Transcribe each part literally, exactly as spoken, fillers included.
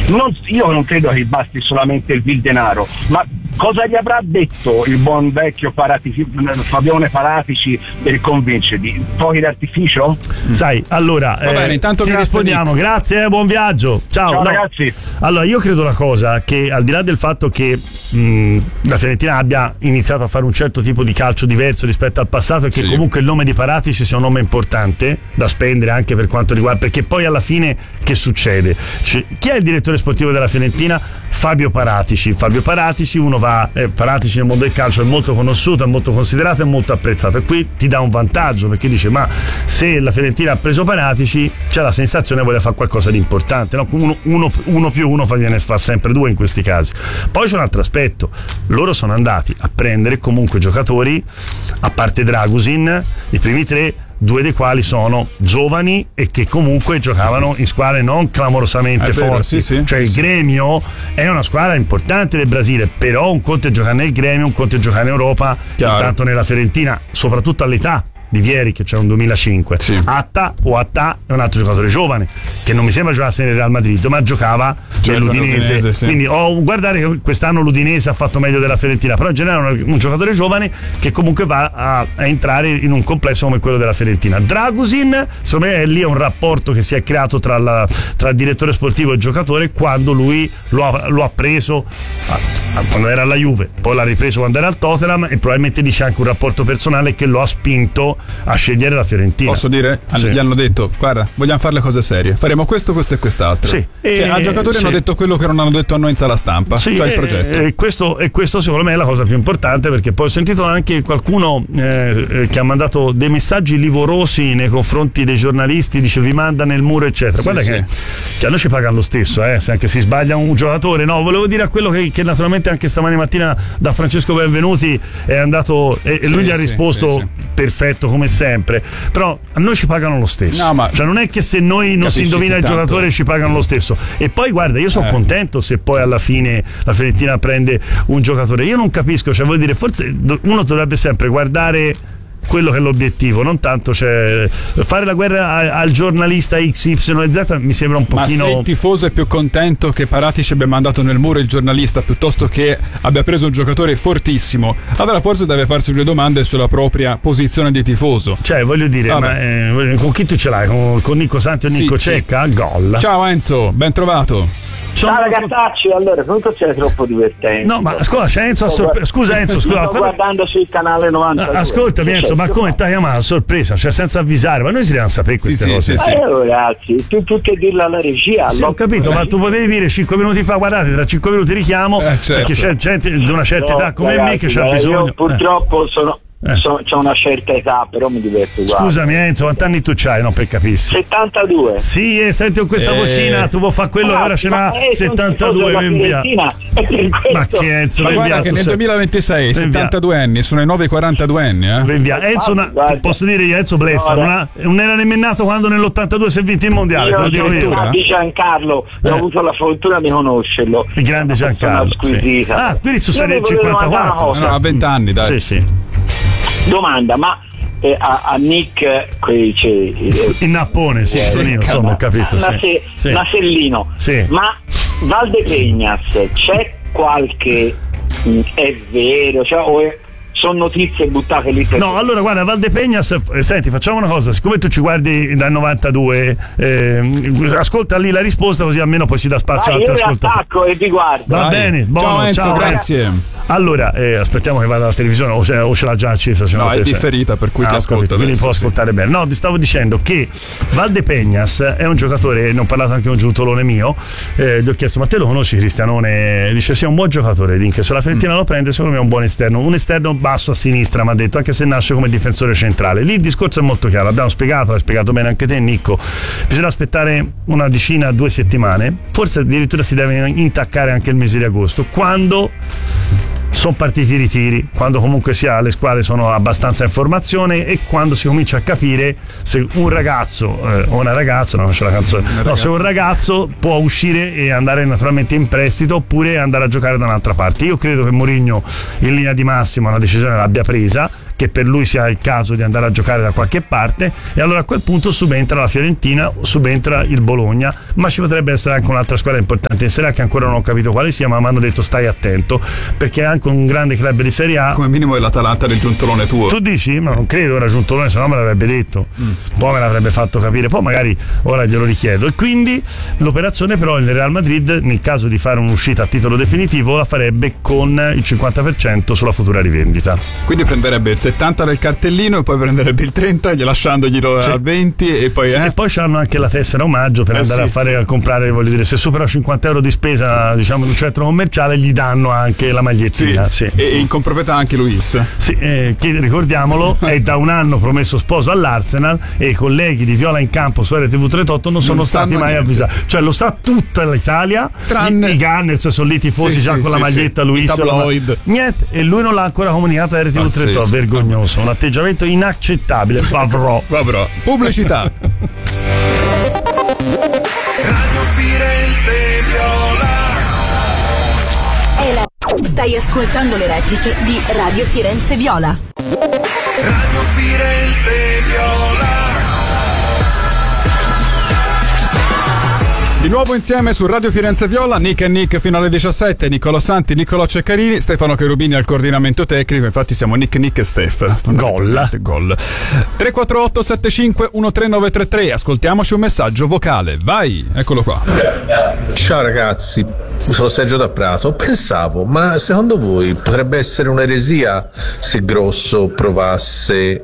non, io non credo che basti solamente il vil denaro, ma cosa gli avrà detto il buon vecchio Paratici, Fabione Paratici per convincerli? Fuochi d'artificio? Sai, allora Va bene, eh, intanto ti grazie, rispondiamo, Nick. grazie, eh, buon viaggio. Ciao, Ciao no. ragazzi. Allora, io credo una cosa, che al di là del fatto che mh, la Fiorentina abbia iniziato a fare un certo tipo di calcio diverso rispetto al passato, e che Sì. comunque il nome di Paratici sia un nome importante da spendere anche per quanto riguarda, perché poi alla fine che succede? Cioè, chi è il direttore sportivo della Fiorentina? Fabio Paratici. Fabio Paratici, uno va, eh, Paratici nel mondo del calcio è molto conosciuto, è molto considerato, è molto apprezzato, e qui ti dà un vantaggio, perché dice: ma se la Fiorentina ha preso Paratici, c'è la sensazione che voglia fare qualcosa di importante, no? Uno, uno, uno più uno fa, viene, fa sempre due in questi casi. Poi c'è un altro aspetto: loro sono andati a prendere comunque giocatori, a parte Dragusin, i primi tre, due dei quali sono giovani e che comunque giocavano in squadre non clamorosamente È vero, forti. sì, sì, cioè sì, il sì. Gremio è una squadra importante del Brasile, però un conto è giocare nel Gremio, un conto è giocare in Europa, Chiaro. intanto nella Fiorentina, soprattutto all'età di Vieri, che c'è un duemilacinque. Sì. Atta o Atta è un altro giocatore giovane che non mi sembra giocasse nel Real Madrid, ma giocava Certo, nell'Udinese, nell'Udinese, sì. quindi oh, guardare che quest'anno l'Udinese ha fatto meglio della Fiorentina, però in generale è un, un giocatore giovane che comunque va a, a entrare in un complesso come quello della Fiorentina. Dragusin, secondo me, è lì un rapporto che si è creato tra, la, tra il direttore sportivo e il giocatore, quando lui lo ha, lo ha preso a, a, quando era alla Juve, poi l'ha ripreso quando era al Tottenham, e probabilmente dice anche un rapporto personale che lo ha spinto a scegliere la Fiorentina. Posso dire? Sì. Gli hanno detto: guarda, vogliamo fare le cose serie, faremo questo, questo e quest'altro. Sì. Cioè, E- ai giocatori sì. hanno detto quello che non hanno detto a noi in sala stampa, Sì, cioè il e- progetto. E questo, e questo secondo me è la cosa più importante, perché poi ho sentito anche qualcuno eh, eh, che ha mandato dei messaggi livorosi nei confronti dei giornalisti, dice: vi manda nel muro eccetera. Sì, Guarda sì. che, che a noi ci pagano lo stesso, eh, se anche si sbaglia un giocatore. No, volevo dire a quello che, che naturalmente anche stamani mattina da Francesco Benvenuti è andato, e, e lui Sì, gli ha sì, risposto sì, sì. perfetto come sempre, però a noi ci pagano lo stesso. No, ma cioè non è che se noi non si capisci indovina che il tanto- giocatore ci pagano lo stesso. E poi guarda, io sono Eh. contento se poi alla fine la Fiorentina prende un giocatore. Io non capisco, cioè voglio dire, forse do- uno dovrebbe sempre guardare quello che è l'obiettivo, non tanto cioè, fare la guerra a- al giornalista X Y Z mi sembra un Ma se pochino. il tifoso è più contento che Paratici abbia mandato nel muro il giornalista piuttosto che abbia preso un giocatore fortissimo, allora forse deve farsi due domande sulla propria posizione di tifoso. Cioè voglio dire, Vabbè. ma, eh, voglio- con chi tu ce l'hai? Con, con Nico Santi o Sì, Nico sì. Cecca? Gol. Ciao Enzo, ben trovato. Ciao ragazzacci, allora tutto c'è troppo divertente. No, ma scusa, Enzo, a sorpre- scusa Enzo, scusa, sto quando- guardando sul canale novantadue. ascoltami Enzo, ma come ti hai chiamato a sorpresa? Cioè senza avvisare, ma noi si dobbiamo sapere queste sì, cose. sì, sì. Eh, ragazzi, tu, tu che dirla alla regia. Sì, ho capito, ma tu potevi dire cinque minuti fa: guardate, tra cinque minuti richiamo, Eh, certo. perché c'è gente di una certa No, età come ragazzi, me che c'ha eh, bisogno. Io purtroppo sono, Eh. so- c'ho una certa età, però mi diverto Eh. uguale. Scusami Enzo, quanti anni tu c'hai? No, per capirsi. settantadue. Sì, e senti con questa Eh. vocina, tu vuoi fare quello e ora ce n'ha Ma, eh, sono settantadue, tifoso della via. Fiorentina, e per questo- Ma che Enzo, Ma vai guarda via, che tu nel sei- duemilaventisei vai via. settantadue anni sono i nuovi quarantadue anni, eh? Vai via. Enzo, una- Guarda. posso dire io, Enzo bleffa, No, non, ha- non era nemmeno nato quando nell'ottantadue si è vinto il mondiale, te lo dico io. addirittura. di Giancarlo, Eh. ho avuto la fortuna di conoscerlo. Il grande Una persona Giancarlo. Sì. squisita. Ah, quindi su Io sei vi del volevo domandare una cinquantaquattro. cosa. No, a venti anni, dai. Sì, sì. Domanda, ma eh, a, a Nick quei c'è eh, Il nappone, sì, eh, sono io, insomma, ho capito. Una Sì. se- Sì. Nasellino. Sì. Ma Valdepeñas c'è qualche mh, è vero, cioè, o è- sono notizie buttate lì per No, allora guarda, Valdepeñas, eh, senti, facciamo una cosa, siccome tu ci guardi dal novantadue, eh, ascolta lì la risposta, così almeno poi si dà spazio Vai, a io altri vi ascoltatori. attacco e vi guardo. Va Dai. bene, buono, Ciao Enzo, ciao, grazie. Allora, eh, aspettiamo che vada la televisione, o, se, o ce l'ha già accesa. Se No, no è te- differita, per cui Ah, ti ho ascolta capito, quindi adesso, può sì. ascoltare bene. No, ti stavo dicendo che Valdepeñas è un giocatore, ne ho parlato anche con un giuntolone mio, eh, gli ho chiesto: ma te lo conosci Cristianone? Dice sì, è un buon giocatore, Dinche, se la Fiorentina Mm. lo prende secondo me è un buon esterno, un esterno basso a sinistra, mi ha detto, anche se nasce come difensore centrale. Lì il discorso è molto chiaro, l'abbiamo spiegato, l'hai spiegato bene anche te Nicco, bisogna aspettare una decina, due settimane, forse addirittura si deve intaccare anche il mese di agosto, quando sono partiti i ritiri, quando comunque sia le squadre sono abbastanza in formazione e quando si comincia a capire se un ragazzo eh, o una ragazza, non c'è la canzone, no, se un ragazzo può uscire e andare naturalmente in prestito oppure andare a giocare da un'altra parte. Io credo che Mourinho in linea di massima una decisione l'abbia presa, che per lui sia il caso di andare a giocare da qualche parte, e allora a quel punto subentra la Fiorentina, subentra il Bologna, ma ci potrebbe essere anche un'altra squadra importante in Serie A che ancora non ho capito quale sia, ma mi hanno detto stai attento, perché è anche un grande club di Serie A. Come minimo è l'Atalanta del giuntolone tuo. Tu dici? Ma non credo era giuntolone, se no me l'avrebbe detto, mm. poi me l'avrebbe fatto capire, poi magari ora glielo richiedo. E quindi l'operazione però il Real Madrid, nel caso di fare un'uscita a titolo definitivo, la farebbe con il cinquanta per cento sulla futura rivendita. Quindi prenderebbe il settanta del cartellino e poi prenderebbe il trenta, lasciandoglielo sì. al venti, e poi sì, eh? e poi c'hanno anche la tessera omaggio per eh andare sì, a fare sì. a comprare, voglio dire, se supera cinquanta euro di spesa, diciamo, in un centro commerciale, gli danno anche la magliettina. Sì. Sì. E in comproprietà anche Luis. Sì, eh, che ricordiamolo è da un anno promesso sposo all'Arsenal, e i colleghi di Viola in Campo su R T V trentotto non sono non stati mai niente. avvisati, cioè lo sa tutta l'Italia, tranne i, i Gunners sono lì tifosi sì, già sì, con sì, la maglietta sì. Luis, tabloid. La... niente, e lui non l'ha ancora comunicato a R T V trentotto, vergognoso, un atteggiamento inaccettabile. Vavrò. Vavrò. Pubblicità. Radio Firenze Viola. Stai ascoltando le repliche di Radio Firenze Viola. Radio Firenze Viola. Di nuovo insieme su Radio Firenze Viola, Nick e Nick fino alle diciassette, Niccolò Santi, Niccolò Ceccarini, Stefano Cherubini al coordinamento tecnico, infatti siamo Nick, Nick e Stef. Gol. Gol. tre quattro otto sette cinque uno tre nove tre tre, ascoltiamoci un messaggio vocale, vai, eccolo qua. Ciao ragazzi, sono Sergio da Prato. Pensavo, ma secondo voi potrebbe essere un'eresia se Grosso provasse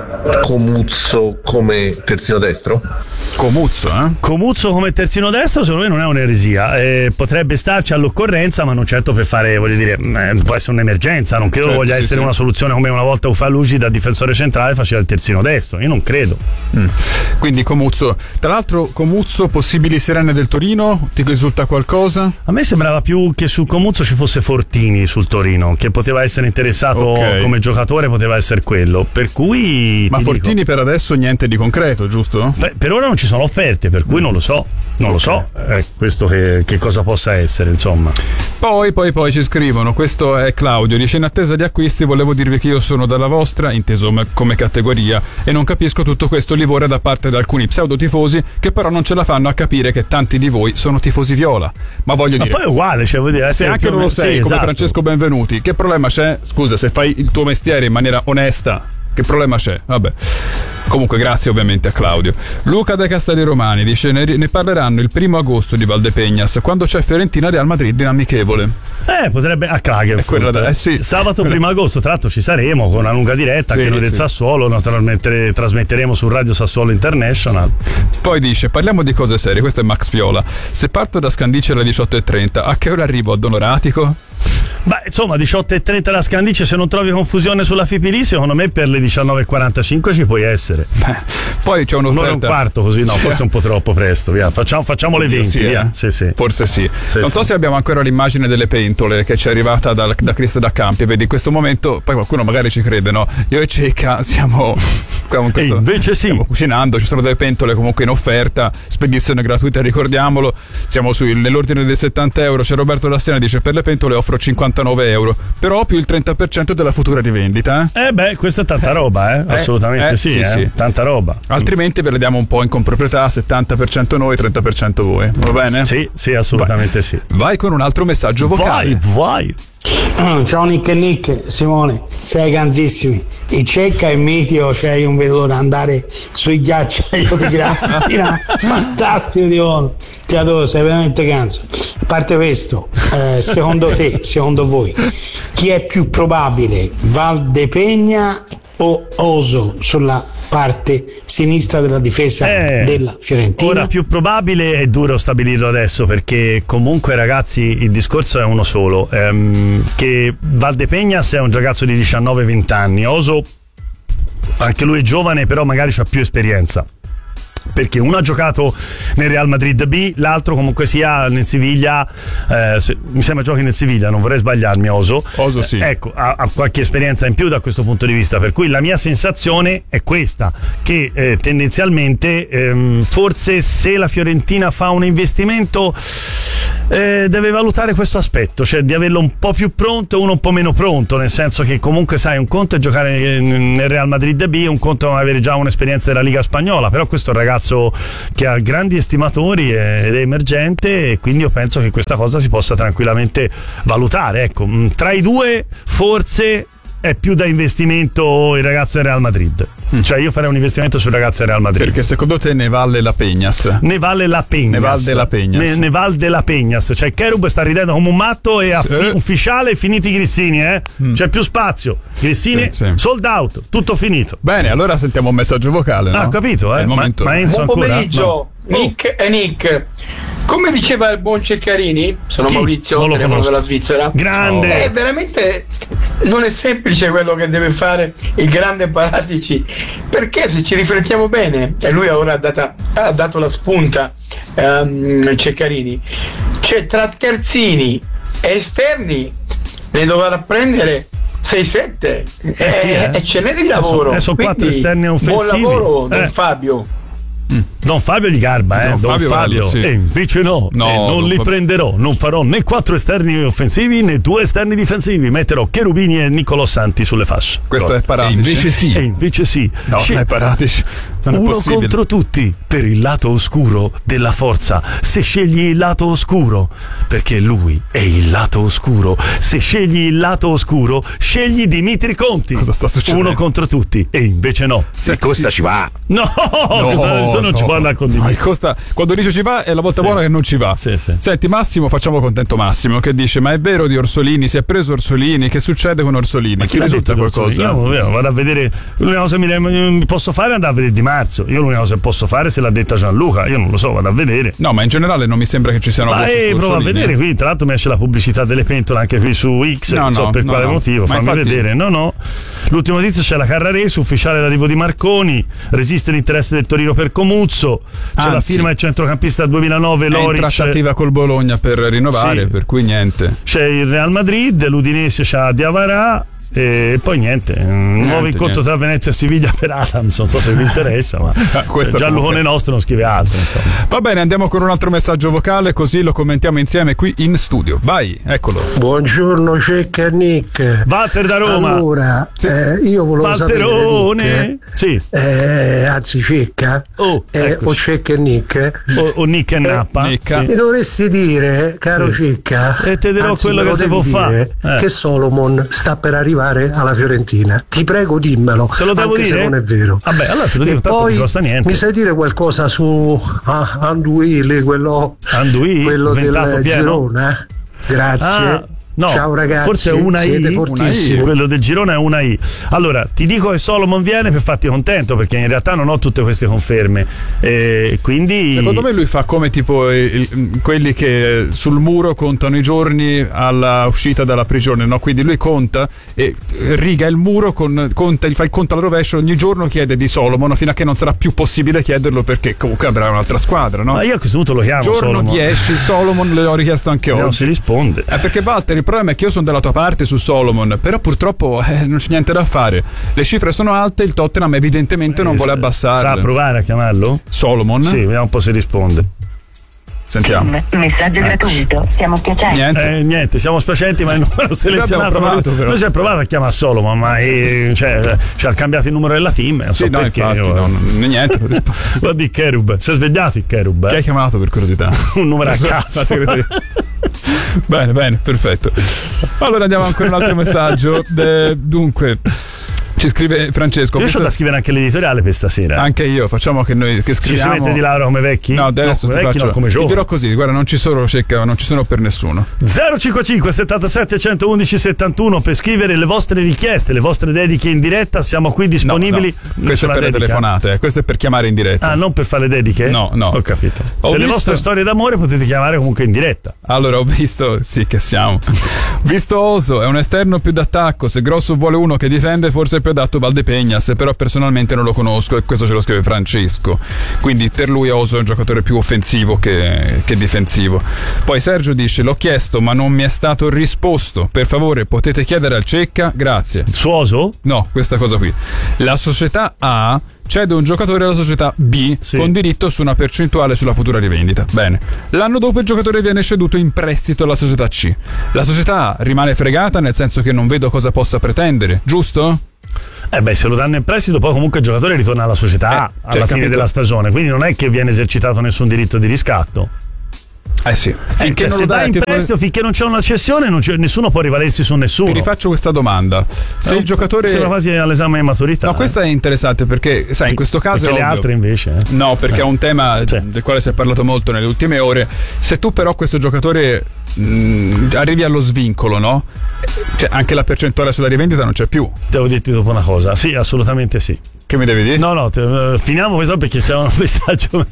Comuzzo come terzino destro? Comuzzo, eh? Comuzzo come terzino destro secondo me non è un'eresia, eh, potrebbe starci all'occorrenza, ma non certo per fare, voglio dire, eh, può essere un'emergenza, non credo certo, voglia sì, essere sì. una soluzione come una volta Ufalugi da difensore centrale faceva il terzino destro, io non credo. Mm. Quindi Comuzzo, tra l'altro Comuzzo, possibili sirene del Torino, ti risulta qualcosa? A me sembrava più che su Comuzzo ci fosse Fortini sul Torino, che poteva essere interessato okay. come giocatore, poteva essere quello, per cui ma Fortini dico, per adesso niente di concreto, giusto? Beh, per ora non ci sono offerte, per cui non lo so, non okay. lo so eh, questo che, che cosa possa essere, insomma. Poi poi poi ci scrivono, questo è Claudio, dice: in attesa di acquisti volevo dirvi che io sono dalla vostra, inteso come categoria, e non capisco tutto questo livore da parte di alcuni pseudotifosi che però non ce la fanno a capire che tanti di voi sono tifosi viola. Ma voglio ma dire, poi è uguale, cioè, vuol dire, se anche non lo sei, sì, come esatto. Francesco Benvenuti, che problema c'è? Scusa, se fai il tuo mestiere in maniera onesta, che problema c'è? Vabbè. Comunque grazie ovviamente a Claudio. Luca De Castelli Romani dice: ne, ne parleranno il primo agosto di Valdepegnas, quando c'è Fiorentina Real Madrid in amichevole. Eh, potrebbe a Klagenfurt. Da, eh, sì. Sabato primo agosto, tra l'altro ci saremo con una lunga diretta, sì, anche noi del sì. Sassuolo, naturalmente trasmetteremo su Radio Sassuolo International. Poi dice: parliamo di cose serie, questo è Max Viola. Se parto da Scandice alle diciotto e trenta, a che ora arrivo a Donoratico? Beh, insomma, diciotto e trenta la Scandice, se non trovi confusione sulla Fipili, secondo me per le diciannove e quarantacinque ci puoi essere. Beh, poi c'è un'offerta. Non è un quarto così, no, forse un po' troppo presto, via. Facciamo, facciamo le venti, sì, via. Eh? Sì, sì. Forse sì. sì non sì. so se abbiamo ancora l'immagine delle pentole che ci è arrivata da, da Cristo da Campi, vedi in questo momento, poi qualcuno magari ci crede, no? Io e Cecca siamo, siamo, questo, e invece sì. stiamo cucinando, ci sono delle pentole comunque in offerta, spedizione gratuita, ricordiamolo, siamo su, nell'ordine dei settanta euro, c'è Roberto Dastiana, dice: per le pentole offro cinquantanove euro, però più il trenta per cento della futura rivendita. Eh, eh beh, questa è tanta roba, eh? Assolutamente eh, sì, sì, eh? sì, tanta roba. Altrimenti ve le diamo un po' in comproprietà, settanta per cento noi, trenta per cento voi, va bene? Sì, sì, assolutamente vai. Sì. Vai con un altro messaggio vocale. Vai, vai. Ciao Nick e Nick, Simone, sei ganzissimi. I Cecca e Mitio, cioè io non vedo l'ora di andare sui ghiacciai di Grassina. Fantastico di buono, ti adoro, sei veramente ganzo. A parte questo, eh, secondo te, secondo voi, chi è più probabile, Valdepegna o Oso sulla parte sinistra della difesa eh, della Fiorentina? Ora, più probabile è duro stabilirlo adesso, perché comunque ragazzi il discorso è uno solo, ehm, che Valdepegnas è un ragazzo di diciannove venti anni, Oso anche lui è giovane però magari ha più esperienza, perché uno ha giocato nel Real Madrid B, l'altro comunque sia nel Siviglia, eh, se, mi sembra giochi nel Siviglia, non vorrei sbagliarmi. Oso Oso sì. Eh, ecco, ha, ha qualche esperienza in più da questo punto di vista, per cui la mia sensazione è questa, che eh, tendenzialmente ehm, forse se la Fiorentina fa un investimento Eh, deve valutare questo aspetto, cioè di averlo un po' più pronto e uno un po' meno pronto, nel senso che comunque sai, un conto è giocare nel Real Madrid B, un conto è avere già un'esperienza della Liga Spagnola, però questo è un ragazzo che ha grandi estimatori ed è emergente, e quindi io penso che questa cosa si possa tranquillamente valutare. Ecco, tra i due forse è più da investimento il ragazzo del Real Madrid. Mm. Cioè io farei un investimento sul ragazzo del Real Madrid. Perché secondo te ne vale la Peñas? Ne vale la Peñas. Ne vale la Peñas. Ne, ne vale della Peñas. Cioè Cherub sta ridendo come un matto e a sì. fi- ufficiale finiti i grissini, eh? Mm. C'è più spazio. Grissini sì, sì. sold out, tutto finito. Bene, allora sentiamo un messaggio vocale. Ah, no? ho capito, eh. Il momento. Ma, ma Enzo Buon ancora? pomeriggio, No. Nick e Nick. Come diceva il buon Ceccarini, sono Chi? Maurizio, Non lo telefono conosco. della Svizzera. Grande. È veramente non è semplice quello che deve fare il grande Paratici, perché se ci riflettiamo bene, e lui ora ha, data, ha dato la spunta um, Ceccarini, cioè tra terzini e esterni ne dovrà prendere sei sette Eh sì, eh. e ce n'è di lavoro. Eh, sono quattro Quindi, esterni offensivi. buon lavoro, Don Eh. Fabio. Don Fabio gli garba, eh? Don Don Fabio, Fabio, bello, sì. e invece no, No, eh, non Don li Fabio. prenderò, non farò né quattro esterni offensivi né due esterni difensivi, metterò Cherubini e Nicolò Santi sulle fasce. Questo Però- è Paratici. E invece sì, e invece sì. No, Scel- non è Paratici. Non è uno possibile. contro tutti per il lato oscuro della forza. Se scegli il lato oscuro, perché lui è il lato oscuro. Se scegli il lato oscuro, scegli Dimitri Conti. Cosa sta succedendo? Uno contro tutti, e invece no. Se costa ci va. No, questo non ci può andare con No, Dimitri. Costa, quando dice ci va è la volta Sì. buona che non ci va. Sì, sì. Senti Massimo, facciamo contento Massimo che dice: ma è vero di Orsolini? Si è preso Orsolini? Che succede con Orsolini? Ma Chi l'ha risulta detto qualcosa? Io io vado a vedere. L'unica cosa che mi, mi posso fare è andare a vedere Di Marzio. Io l'unica cosa che posso fare se l'ha detta Gianluca. Io non lo so, vado a vedere. No, ma in generale non mi sembra che ci siano Ma voci eh, su prova a Orsolini. vedere qui. Tra l'altro mi esce la pubblicità delle pentole anche qui su X. No, non so no, per no, quale no. motivo. Ma Fammi infatti- vedere. No, no. L'ultimo tizio c'è la Carrarese, ufficiale l'arrivo di Marconi. Resiste l'interesse del Torino per Comuzzo. C'è la Anzi, firma del centrocampista duemilanove È in Loric. trattativa col Bologna per rinnovare, Sì. per cui niente. C'è il Real Madrid, l'Udinese c'ha Diavarà. E poi niente, un nuovo incontro niente. tra Venezia e Siviglia per Adams, non so se vi interessa, ma questo cioè, Gianlucone comunque- nostro non scrive altro, insomma. Va bene, andiamo con un altro messaggio vocale così lo commentiamo insieme qui in studio. Vai, eccolo. Buongiorno Cecca e Nick. Walter da Roma. Allora, eh, io volevo Walterone. sapere Nick, Sì. eh, anzi Cecca Oh, eh, eccoci. o Cecca e Nick. O, o Nick e Nappa. Nicca. Sì. Mi dovresti dire, caro Sì. Cecca, E te dirò anzi, quello me che lo si devi può dire, fare. Eh. che Solomon sta per arrivare alla Fiorentina. Ti prego dimmelo. Te lo devo anche dire? se non è vero. Vabbè, allora te lo dico, E tanto poi non costa niente. mi sai dire qualcosa su ah, Anduili, quello, Anduì, quello ventato del pieno? Girona? Grazie. Ah, no, Ciao ragazzi, forse è una siete I, fortissimi. una I, quello del girone è una I. Allora, ti dico che Solomon viene per farti contento, perché in realtà non ho tutte queste conferme. E quindi Secondo me lui fa come tipo il- il- quelli che sul muro contano i giorni alla uscita dalla prigione, no? Quindi lui conta e riga il muro, con, conta, gli fa il conto alla rovescia, ogni giorno chiede di Solomon fino a che non sarà più possibile chiederlo perché comunque avrà un'altra squadra, no? Ma io a questo punto lo chiamo Giorno Solomon. dieci Solomon le ho richiesto anche Non oggi. si risponde. Eh, perché Walter, il problema è che io sono dalla tua parte su Solomon, però purtroppo eh, non c'è niente da fare. Le cifre sono alte, il Tottenham evidentemente non Eh, vuole sa- abbassarle. Sa provare a chiamarlo? Solomon? Sì, vediamo un po' se risponde. Sentiamo. Messaggio gratuito. Stiamo spiacenti. Niente. Eh, niente, siamo spiacenti, ma il numero selezionato. abbiamo provato, però. Noi ci abbiamo provato a chiamare Solomon, ma eh, cioè, ci ha cambiato il numero della team. Non Sì, so no, perché. infatti, io- no, non- niente. non rispondo. Va di Cherub, si è svegliato il Cherub. Chi Eh? hai chiamato per curiosità? Un numero a La caso. segreteria. Bene, bene, perfetto. Allora andiamo ancora un altro messaggio. Eh, dunque, ci scrive Francesco. Io visto- c'ho da scrivere anche l'editoriale per stasera. Anche io, facciamo che noi che Ci si scriviamo. mette di laurea come vecchi? No, adesso no, come ti, vecchi, faccio, no, come ti giovani. dirò così, guarda, non ci sono cecca, non ci sono per nessuno. zero cinquantacinque settantasette centoudici settantuno per scrivere le vostre richieste, le vostre dediche in diretta. Siamo qui disponibili. No, no. Questo è sulla per le dedica. telefonate, eh. Questo è per chiamare in diretta. Ah, non per fare le dediche? No, no. Ho capito. Ho per le visto- vostre storie d'amore potete chiamare comunque in diretta. Allora, ho visto, sì che siamo. Visto Oso, è un esterno più d'attacco, se Grosso vuole uno che difende forse più adatto Valdepeñas, però personalmente non lo conosco e questo ce lo scrive Francesco, quindi per lui Oso è un giocatore più offensivo che, che difensivo. Poi Sergio dice: l'ho chiesto ma non mi è stato risposto, per favore potete chiedere al Cecca, grazie. Il suo Oso? No, questa cosa qui. La società A cede un giocatore alla società B, sì, con diritto su una percentuale sulla futura rivendita. Bene. L'anno dopo il giocatore viene ceduto in prestito alla società C. La società A rimane fregata, nel senso che non vedo cosa possa pretendere, giusto? Eh beh, se lo danno in prestito poi comunque il giocatore ritorna alla società A eh, alla cioè, fine capito, della stagione, quindi non è che viene esercitato nessun diritto di riscatto. Eh sì, finché eh, cioè, non se lo dai in prestito, finché non c'è una cessione, non c'è, nessuno può rivalersi su nessuno. Ti rifaccio questa domanda: se eh, il giocatore siamo quasi all'esame di maturità. No, eh. questa è interessante perché, sai, in questo caso. Perché è le ovvio. altre invece. Eh. No, perché eh. è un tema cioè. del quale si è parlato molto nelle ultime ore. Se tu, però, questo giocatore mh, arrivi allo svincolo, no? Cioè, anche la percentuale sulla rivendita non c'è più. Devo dirti dopo una cosa. Sì, assolutamente sì. Che mi devi dire? No, no, te, uh, finiamo questo perché c'è un messaggio.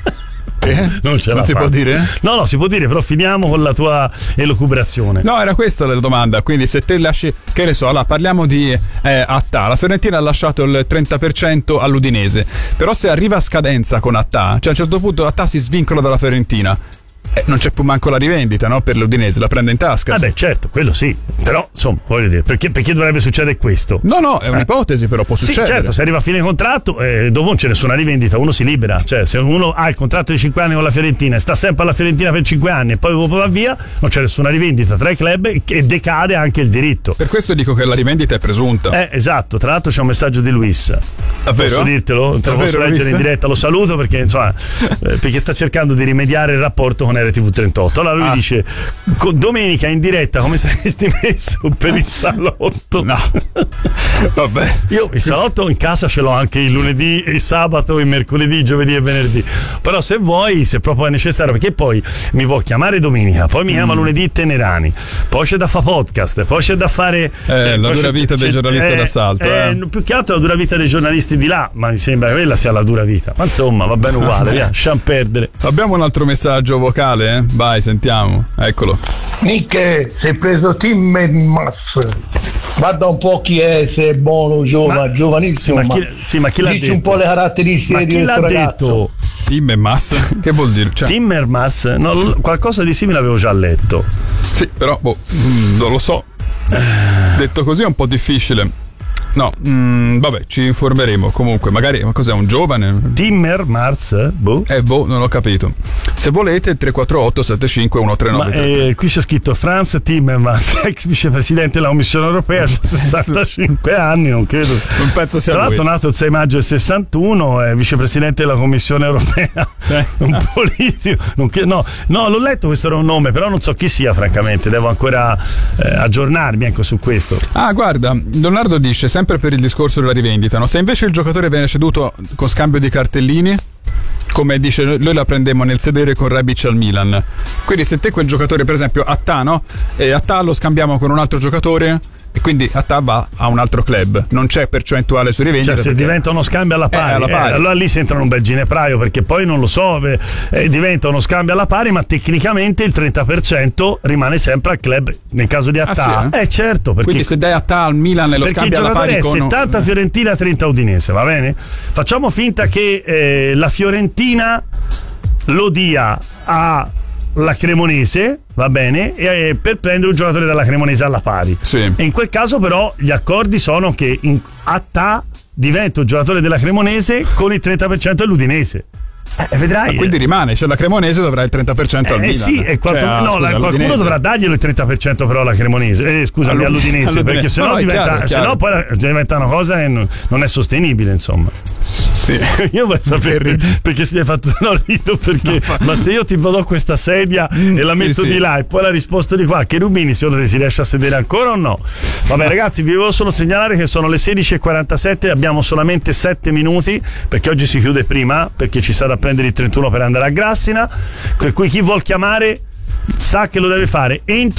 Eh? Non, ce non si fa. può dire? No, no, si può dire, però finiamo con la tua elucubrazione. No, era questa la domanda. Quindi se te lasci, che ne so, allora parliamo di eh, Attà. La Fiorentina ha lasciato il trenta per cento all'Udinese, però se arriva a scadenza con Attà, cioè a un certo punto Attà si svincola dalla Fiorentina, eh, non c'è più manco la rivendita, no? Per l'Udinese la prende in tasca. Ah beh, certo, quello sì. Però insomma, voglio dire, perché, perché dovrebbe succedere questo? No, no, è un'ipotesi, eh. però può succedere. Sì, certo, se arriva a fine contratto, eh, dopo non c'è nessuna rivendita, uno si libera. Cioè, se uno ha il contratto di cinque anni con la Fiorentina e sta sempre alla Fiorentina per cinque anni e poi dopo va via, non c'è nessuna rivendita tra i club e decade anche il diritto. Per questo dico che la rivendita è presunta. Eh, esatto. Tra l'altro c'è un messaggio di Luis. Davvero? Posso dirtelo? Te lo posso leggere Luis? in diretta, lo saluto perché insomma eh, perché sta cercando di rimediare il rapporto con R T V trentotto. Allora lui ah. dice: domenica in diretta come saresti messo per il salotto? No. Vabbè. Io il salotto in casa ce l'ho anche il lunedì, il sabato, il mercoledì, il giovedì e venerdì. Però se vuoi, se proprio è necessario, perché poi mi può chiamare domenica, poi mi chiama mm. lunedì Tenerani, poi c'è da fare podcast, poi c'è da fare eh, eh, la dura vita dei giornalisti eh, d'assalto. Eh. Eh, più che altro la dura vita dei giornalisti di là, ma mi sembra che quella sia la dura vita. Ma insomma, va bene uguale, via, lasciamo perdere. Abbiamo un altro messaggio vocale, eh? Vai, sentiamo. Eccolo. Nick, si è preso Timmermans. Guarda un po' chi è, se è buono, giovane, giovanissimo. Sì, ma chi, sì, ma chi l'ha dici detto? un po' le caratteristiche ma di chi questo l'ha ragazzo. detto? Timmermans? Che vuol dire? Cioè... Timmermans? No, qualcosa di simile avevo già letto. Sì, però boh, non lo so. Detto così è un po' difficile. No, mm, vabbè, ci informeremo. Comunque, magari, ma cos'è, un giovane? Timmermans? Boh. Eh, boh, non ho capito. Se volete, tre quattro otto sette cinque uno tre nove tre. Ma eh, qui c'è scritto Franz Timmermans, ex vicepresidente della Commissione Europea, sessantacinque anni, non credo. Non penso sia Tra l'altro lui. nato il sei maggio del sessantuno, è vicepresidente della Commissione Europea. Sì. Un politico. Non che, no, no, l'ho letto, questo era un nome, però non so chi sia, francamente. Devo ancora eh, aggiornarmi anche su questo. Ah, guarda, Leonardo dice, sempre per il discorso della rivendita, no? Se invece il giocatore viene ceduto con scambio di cartellini, come dice, noi la prendemmo nel sedere con Rebic al Milan, quindi se te quel giocatore, per esempio Attà, no? E Attà lo scambiamo con un altro giocatore e quindi Attà va a un altro club, non c'è percentuale su rivendita, cioè se perché... diventa uno scambio alla pari, eh, alla pari. Eh, allora lì si entra in un bel ginepraio, perché poi non lo so, eh, diventa uno scambio alla pari, ma tecnicamente il trenta per cento rimane sempre al club nel caso di Attà. Ah, sì, eh? eh certo, perché quindi se dai Attà al Milan e lo scambi alla pari è con settanta Fiorentina, trenta Udinese, va bene? Facciamo finta che eh, la Fiorentina lo dia a la Cremonese, va bene, e, per prendere un giocatore dalla Cremonese alla pari. Sì. E in quel caso però gli accordi sono che in, Attà diventa un giocatore della Cremonese con il trenta per cento dell'Udinese. Eh, vedrai. Ma quindi rimane, cioè la Cremonese dovrà il trenta per cento al eh, Milan. Sì, e qualcuno, cioè, no, scusa, la, qualcuno dovrà darglielo il trenta per cento però alla Cremonese, eh, scusami, all'Udinese, all'Udinese, perché sennò, no, no, diventa, chiaro, chiaro. sennò poi diventa una cosa e non, non è sostenibile, insomma. Sì. Io voglio sapere perché si è fatto, no, rido perché no, fa... ma se io ti do questa sedia mm, e la metto sì, di sì. là e poi la risposta di qua, che Rubini secondo te si riesce a sedere ancora o no? Vabbè ragazzi, vi volevo solo segnalare che sono le sedici e quarantasette, abbiamo solamente sette minuti perché oggi si chiude prima, perché ci sarà a prendere il trentuno per andare a Grassina, per cui chi vuol chiamare sa che lo deve fare entro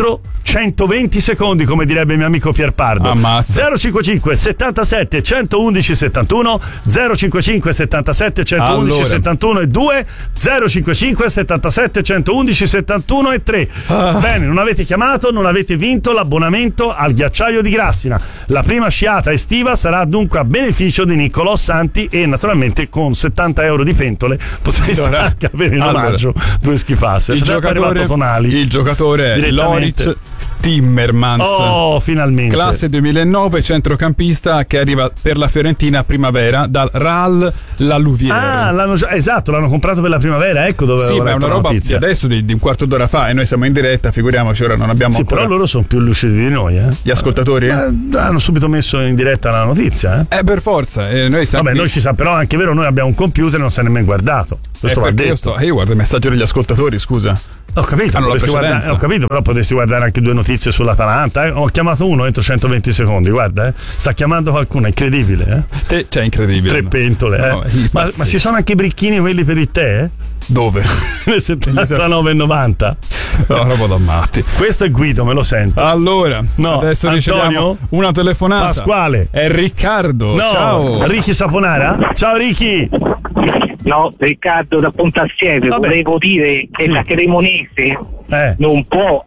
centoventi secondi, come direbbe il mio amico Pierpardo. Ammazza. zero cinquantacinque settantasette centoundici settantuno, zero cinquantacinque settantasette centoundici Allora. settantuno e due, zero cinquantacinque settantasette centoundici settantuno e tre. Ah. Bene, non avete chiamato, non avete vinto l'abbonamento al ghiacciaio di Grassina. La prima sciata estiva sarà dunque a beneficio di Niccolò Santi e naturalmente con settanta euro di pentole potreste Allora. anche avere in Allora. omaggio due schifassi. Il giocatore, Tonali. il giocatore è Direttamente. Loris Timmermans. Oh, finalmente. Classe duemilanove, centrocampista che arriva per la Fiorentina a primavera dal Real La Louvière. Ah, l'hanno già, esatto, l'hanno comprato per la primavera, ecco dove Sì, avevo ma è letto una la roba di notizia. adesso di, di un quarto d'ora fa e noi siamo in diretta, figuriamoci, ora non abbiamo Sì, ancora. però loro sono più lucidi di noi, eh. Gli ascoltatori? Eh, hanno subito messo in diretta la notizia, eh. Eh, per forza. Eh, noi siamo Vabbè, qui- noi ci sa, però anche vero, noi abbiamo un computer e non si è nemmeno guardato. Eh, Questo va perché detto. io sto. eh, io guardo il messaggio degli ascoltatori, scusa. Ho capito, Hanno la potresti guardare, precedenza. ho capito, però potresti guardare anche due notizie sull'Atalanta. Eh. Ho chiamato uno entro centoventi secondi, guarda, eh. Sta chiamando qualcuno, è incredibile, eh. Te, cioè, incredibile. Tre pentole, eh. No, è ma, pazzesco. ma ci sono anche i bricchini quelli per il tè, eh? Dove? Nel settantanove e novanta. No, roba da matti. Questo è Guido, me lo sento. Allora, No, adesso Antonio? riceviamo una telefonata. Pasquale. È Riccardo. No, Ciao. Ricky Saponara? Ciao Ricky. No, Riccardo da Pontassieve, Vabbè. volevo dire che Sì. la Cremonese Eh. non può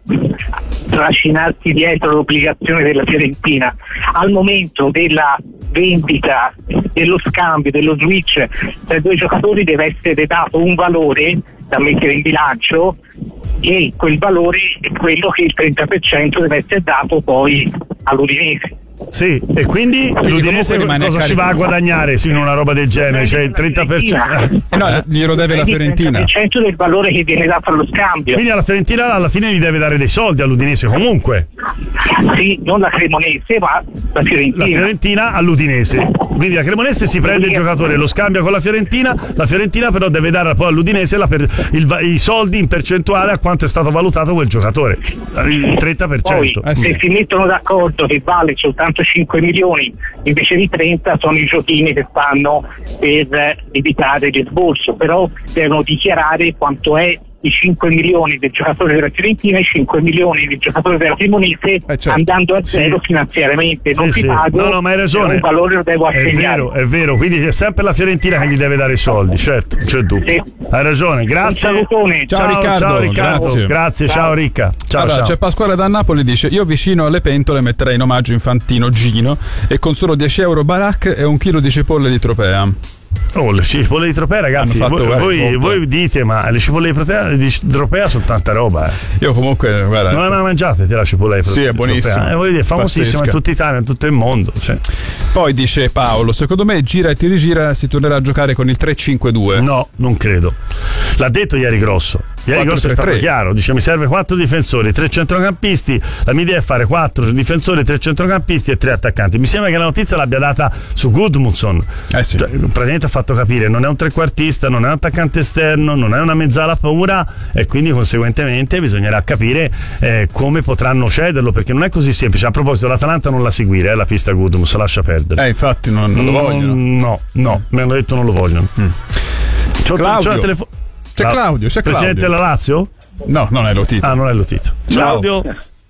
trascinarsi dietro l'obbligazione della Fiorentina. Al momento della vendita, dello scambio, dello switch tra i due giocatori deve essere dato un valore da mettere in bilancio e quel valore è quello che il trenta per cento deve essere dato poi all'Udinese. Sì, e quindi Quindi l'Udinese comunque rimane cosa a ci va a guadagnare sì, in una roba del genere? Cioè il trenta per cento. Eh no, glielo deve la Quindi il Fiorentina. trenta per cento del valore che viene dato allo scambio. Quindi alla Fiorentina alla fine gli deve dare dei soldi all'Udinese comunque. Sì, non la Cremonese, ma la Fiorentina. La Fiorentina all'Udinese. Quindi la Cremonese si prende il giocatore, lo scambia con la Fiorentina, la Fiorentina però deve dare poi all'Udinese la per, il, va- i soldi in percentuale a quanto è stato valutato quel giocatore. Il trenta per cento. Poi, se si mettono d'accordo che vale soltanto cinque milioni invece di trenta, sono i giochini che fanno per evitare l'esborso, però devono dichiarare quanto è i cinque milioni del giocatore della Fiorentina e i cinque milioni del giocatore della Cremonese, Eh, certo. andando a zero Sì. finanziariamente. Non Sì, ti sì. pago, No, no, ma hai ragione. però un valore lo devo È assegnare. vero, è vero, quindi è sempre la Fiorentina che gli deve dare i soldi, certo, non c'è dubbio. Sì. Hai ragione, grazie. Un salutone. Ciao, Ciao Riccardo, ciao Riccardo, grazie. grazie, ciao Ricca. Ciao, allora, ciao. c'è Pasquale da Napoli, dice: io vicino alle pentole metterei in omaggio Infantino Gino e con solo dieci euro Barak e un chilo di cipolle di Tropea. Oh, le cipolle di Tropea, ragazzi, Hanno fatto, voi, guarda, voi, il conto. voi dite, ma le cipolle di Tropea, di Tropea sono tanta roba. Eh. Io comunque, guarda. Non le mai mangiate te la cipolla di Sì, è buonissima. Tropea? Eh, voglio dire, è famosissima Pazzesca. in tutta Italia, in tutto il mondo. Cioè. Poi dice Paolo: secondo me gira e ti rigira, si tornerà a giocare con il tre cinque due. No, non credo. L'ha detto ieri Grosso. Ieri Grosso è stato quattro tre tre. chiaro, dice mi serve quattro difensori, tre centrocampisti, la mia idea è fare quattro difensori, tre centrocampisti e tre attaccanti. Mi sembra che la notizia l'abbia data su Gudmundsson. Eh sì. Cioè, praticamente ha fatto capire non è un trequartista, non è un attaccante esterno, non è una mezzala paura e quindi conseguentemente bisognerà capire eh, come potranno cederlo, perché non è così semplice. A proposito, l'Atalanta non la seguire, eh, la pista Gudmundsson, lascia perdere. Eh, infatti non, non lo vogliono. No, no, mi hanno detto non lo vogliono. Mm. C'ho, Claudio. c'ho la telefo- C'è Claudio, c'è Presidente Claudio. della Lazio? No, non è Lotito. Ah, non è Lotito. Claudio?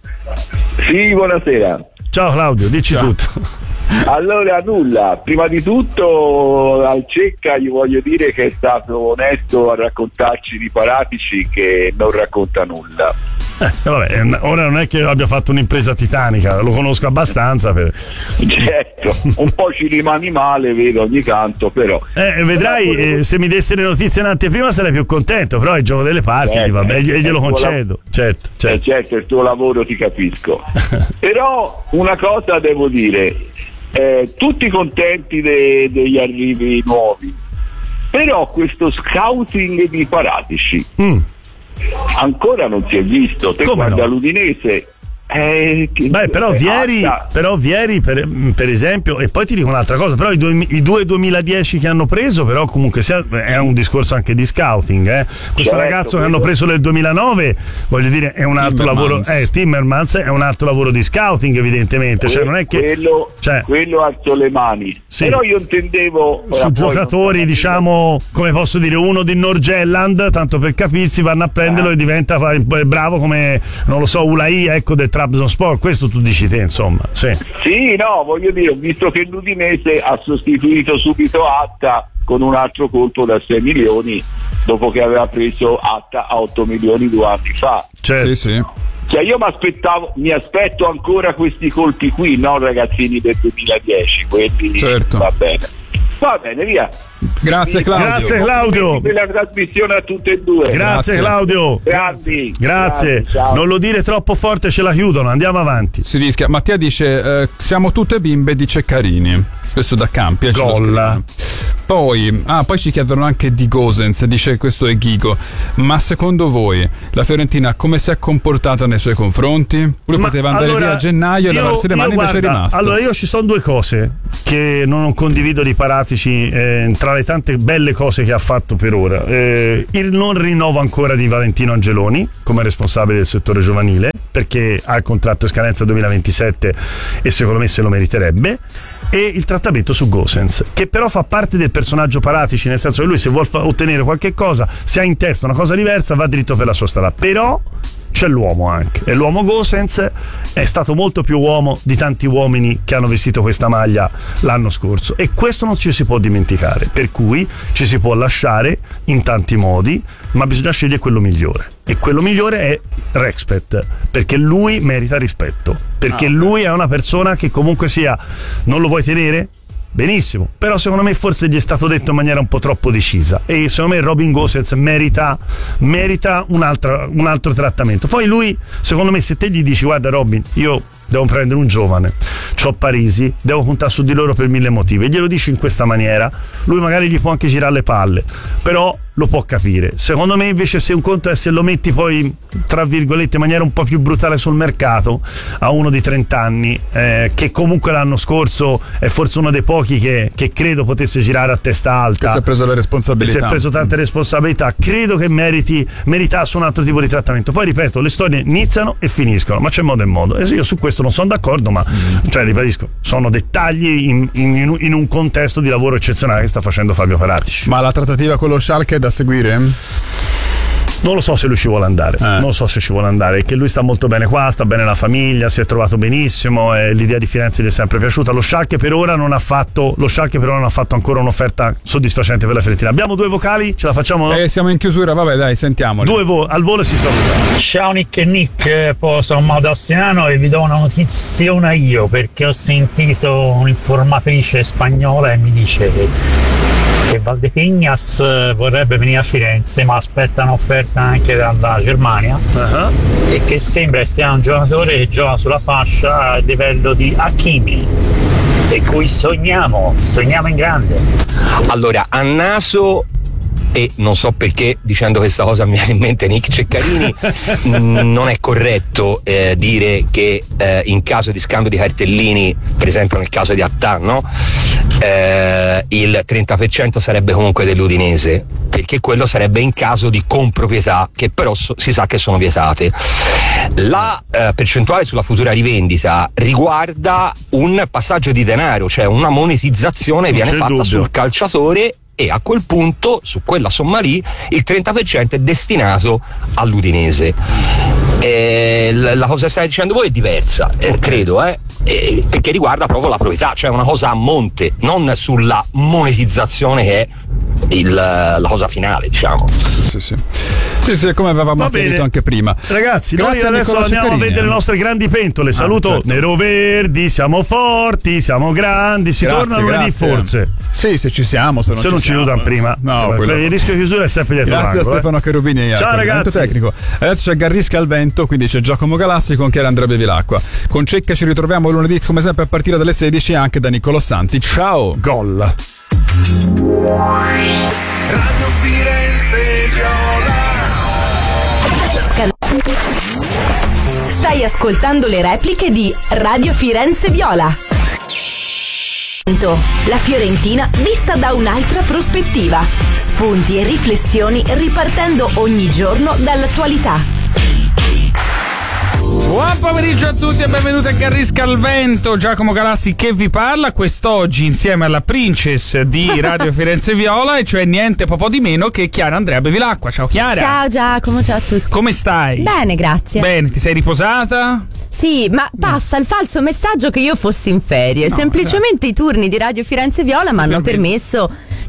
Sì, buonasera. Ciao Claudio, dici Ciao. tutto. Allora, nulla, prima di tutto al Cecca gli voglio dire che è stato onesto a raccontarci di Paratici che non racconta nulla. Eh, vabbè, ora non è che abbia fatto un'impresa titanica, lo conosco abbastanza. Per... Certo, un po' ci rimani male, vedo ogni tanto, però. Eh, vedrai, eh, se mi desse le notizie in anteprima sarei più contento, però è il gioco delle parti, Eh, vabbè, eh, e glielo è il tuo concedo. Certo, Eh, certo. certo, il tuo lavoro ti capisco. Però una cosa devo dire, eh, tutti contenti de- degli arrivi nuovi, però questo scouting di Paratici Mm. ancora non si è visto. Te Come guarda no? l'Udinese. Eh, che- Beh, però eh, Vieri, alta. però Vieri per, per esempio, e poi ti dico un'altra cosa, però i due, i due duemiladieci che hanno preso, però comunque sia, è un discorso anche di scouting. Eh. Questo Certo, ragazzo che quello- hanno preso nel duemilanove, voglio dire, è un altro Timmermans. lavoro, eh, Timmermans è un altro lavoro di scouting, evidentemente. Cioè, non è che quello, cioè, quello alzo le mani. Sì. Però io intendevo ora su poi giocatori, non- diciamo, come posso dire, uno di Norgelland, tanto per capirsi, vanno a prenderlo Ah. e diventa fa- bravo come, non lo so, Ulai, ecco, del Trabzonspor, questo tu dici te, insomma. Sì, sì, no, voglio dire, ho visto che l'Udinese ha sostituito subito Atta con un altro colpo da sei milioni dopo che aveva preso Atta a otto milioni due anni fa. Certo. Sì, sì. Cioè io mi aspetto ancora questi colpi qui, non ragazzini del duemiladieci, quindi certo. Va bene. Va bene, via. Grazie Claudio. Grazie Claudio. Per la trasmissione a tutte e due. Grazie, Grazie. Claudio. Grandi. Grazie. Grazie. Non lo dire troppo forte, ce la chiudono. Andiamo avanti. Si rischia. Mattia dice: eh, siamo tutte bimbe di Ceccarini. Questo da Campi. Eh, Gol. Poi, ah, poi ci chiedono anche di Gosens, dice questo è Ghigo. Ma secondo voi la Fiorentina come si è comportata nei suoi confronti? Lui ma poteva andare allora, via a gennaio e lavarsi le mani, invece è rimasto. Allora io ci sono due cose che non condivido di Paratici, eh, tra le tante belle cose che ha fatto per ora. Eh, il non rinnovo ancora di Valentino Angeloni come responsabile del settore giovanile, perché ha il contratto in scadenza duemilaventisette e secondo me se lo meriterebbe. E il trattamento su Gosens, che però fa parte del personaggio Paratici, nel senso che lui se vuole fa- ottenere qualche cosa, se ha in testa una cosa diversa, va dritto per la sua strada. Però c'è l'uomo anche, e l'uomo Gosens è stato molto più uomo di tanti uomini che hanno vestito questa maglia l'anno scorso, e questo non ci si può dimenticare, per cui ci si può lasciare in tanti modi, ma bisogna scegliere quello migliore, e quello migliore è Rexpet, perché lui merita rispetto, perché ah, okay. lui è una persona che comunque sia, non lo vuoi tenere? Benissimo, però secondo me forse gli è stato detto in maniera un po' troppo decisa, e secondo me Robin Gosens merita merita un altro, un altro trattamento. Poi lui, secondo me, se te gli dici guarda Robin, io devo prendere un giovane, c'ho Parisi, devo puntare su di loro per mille motivi, e glielo dici in questa maniera, lui magari gli può anche girare le palle, però lo può capire. Secondo me invece se un conto è se lo metti poi tra virgolette in maniera un po' più brutale sul mercato a uno di trenta anni, eh, che comunque l'anno scorso è forse uno dei pochi che, che credo potesse girare a testa alta, che si è preso le responsabilità, si è preso tante responsabilità, credo che meriti meritasse un altro tipo di trattamento. Poi ripeto, le storie iniziano e finiscono, ma c'è modo e modo, e io su questo non sono d'accordo, ma mm. cioè ribadisco, sono dettagli in, in, in un contesto di lavoro eccezionale che sta facendo Fabio Paratici. Ma la trattativa con lo Schalke è da seguire? Non lo so se lui ci vuole andare, eh. non so se ci vuole andare, che lui sta molto bene qua, sta bene la famiglia, si è trovato benissimo, e l'idea di Firenze gli è sempre piaciuta. Lo Schalke per ora non ha fatto lo Schalke per ora non ha fatto ancora un'offerta soddisfacente per la Fiorentina. Abbiamo due vocali, ce la facciamo? Eh, siamo in chiusura, vabbè dai, sentiamoli. Due vo- al volo si saluta. Ciao Nick e Nick, poi sono Madassiano e vi do una notiziona io, perché ho sentito un'informatrice spagnola e mi dice che che Valdepeñas vorrebbe venire a Firenze, ma aspetta un'offerta anche dalla Germania, uh-huh. e che sembra sia un giocatore che gioca sulla fascia a livello di Hakimi, e cui sogniamo, sogniamo in grande. Allora, a naso, e non so perché dicendo questa cosa mi viene in mente Nick Ceccarini, non è corretto eh, dire che eh, in caso di scambio di cartellini, per esempio nel caso di Attà, no? Eh, il trenta per cento sarebbe comunque dell'Udinese, perché quello sarebbe in caso di comproprietà, che però so, si sa che sono vietate. La eh, percentuale sulla futura rivendita riguarda un passaggio di denaro, cioè una monetizzazione viene fatta dubbio. sul calciatore, e a quel punto su quella somma lì il trenta per cento è destinato all'Udinese. Eh, la, la cosa che stai dicendo voi è diversa, eh, credo, eh, eh, perché riguarda proprio la proprietà, cioè una cosa a monte, non sulla monetizzazione che è il, la cosa finale, diciamo. Sì, sì. Sì, sì, come avevamo detto anche prima. Ragazzi, grazie, noi adesso andiamo Ceccarini. a vedere le nostre grandi pentole. Saluto ah, certo. Nero-verdi, siamo forti, siamo grandi. Si grazie, torna lunedì forse. Sì, se ci siamo, se non se ci non siamo. ci aiutano prima. No, il rischio di chiusura è sempre dietro grazie l'angolo. a Stefano eh. Cherubini e Ciao ragazzi. Tecnico. Adesso c'è Garrisca al vento, quindi c'è Giacomo Galassi con Chiara Andrea Bevilacqua. Con Cecca ci ritroviamo lunedì come sempre a partire dalle sedici, anche da Niccolò Santi. Ciao. Gol. Radio Firenze Viola. Stai ascoltando le repliche di Radio Firenze Viola. La Fiorentina vista da un'altra prospettiva. Spunti e riflessioni ripartendo ogni giorno dall'attualità. Buon pomeriggio a tutti e benvenuti a Garrisca al vento. Giacomo Galassi che vi parla quest'oggi insieme alla Princess di Radio Firenze Viola, e cioè niente po' di meno che Chiara Andrea Bevilacqua. Ciao Chiara. Ciao Giacomo, ciao a tutti. Come stai? Bene, grazie. Bene, ti sei riposata? Sì, ma passa il falso messaggio che io fossi in ferie. No, semplicemente esatto. I turni di Radio Firenze Viola mi hanno permesso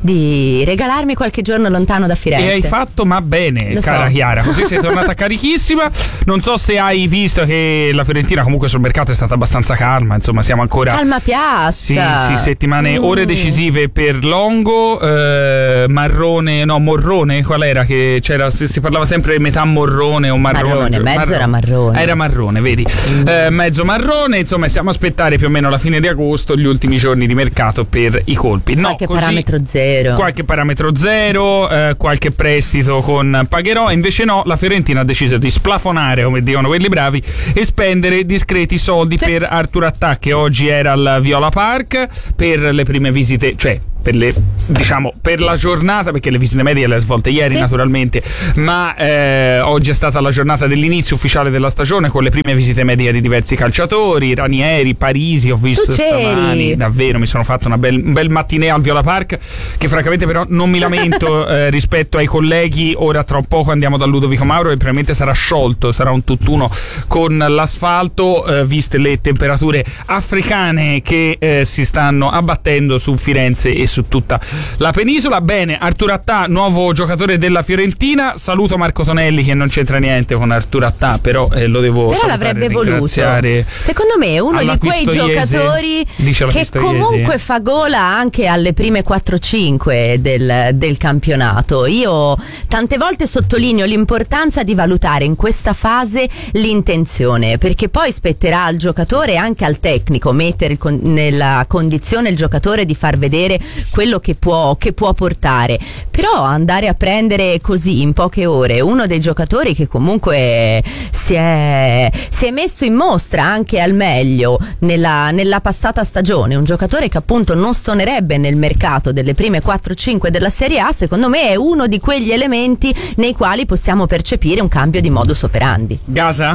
di regalarmi qualche giorno lontano da Firenze. E hai fatto ma bene, Lo cara so. Chiara, così sei tornata carichissima. Non so se hai visto che la Fiorentina comunque sul mercato è stata abbastanza calma, insomma siamo ancora calma piazza. Sì, sì, settimane, mm. ore decisive per Longo, eh, Marrone, no, Morrone, qual era che c'era, si, si parlava sempre metà Morrone o Marrone. Marrone, mezzo marrone. era Marrone. Era Marrone, vedi. Mm. Eh, mezzo Marrone, insomma, stiamo a aspettare più o meno la fine di agosto, gli ultimi giorni di mercato per i colpi. No, qualche così, parametro zero. Qualche parametro zero, eh, qualche prestito con Pagherò, invece no, la Fiorentina ha deciso di splafonare, come dicono quelli bravi, e spendere discreti soldi sì. per Arthur Attà, che oggi era al Viola Park per le prime visite, cioè per le, diciamo, per la giornata, perché le visite medie le ha svolte ieri sì. naturalmente, ma eh, oggi è stata la giornata dell'inizio ufficiale della stagione con le prime visite medie di diversi calciatori, Ranieri, Parisi, ho visto stamani, davvero mi sono fatto una bel, un bel mattinè al Viola Park, che francamente però non mi lamento eh, rispetto ai colleghi. Ora tra un poco andiamo da Ludovico Mauro e probabilmente sarà sciolto, sarà un tutt'uno con l'asfalto, eh, viste le temperature africane che eh, si stanno abbattendo su Firenze e su tutta la penisola. Bene, Arthur Attà, nuovo giocatore della Fiorentina. Saluto Marco Tonelli che non c'entra niente con Arthur Attà, però eh, lo devo però l'avrebbe voluto. Secondo me è uno di quei giocatori che comunque fa gola anche alle prime quattro cinque del, del campionato. Io tante volte sottolineo l'importanza di valutare in questa fase l'intenzione, perché poi spetterà al giocatore e anche al tecnico mettere con, nella condizione il giocatore di far vedere quello che può, che può portare. Però andare a prendere così in poche ore uno dei giocatori che comunque si è, si è messo in mostra anche al meglio nella, nella passata stagione, un giocatore che appunto non suonerebbe nel mercato delle prime quattro cinque della Serie A, secondo me è uno di quegli elementi nei quali possiamo percepire un cambio di modus operandi. Gasa?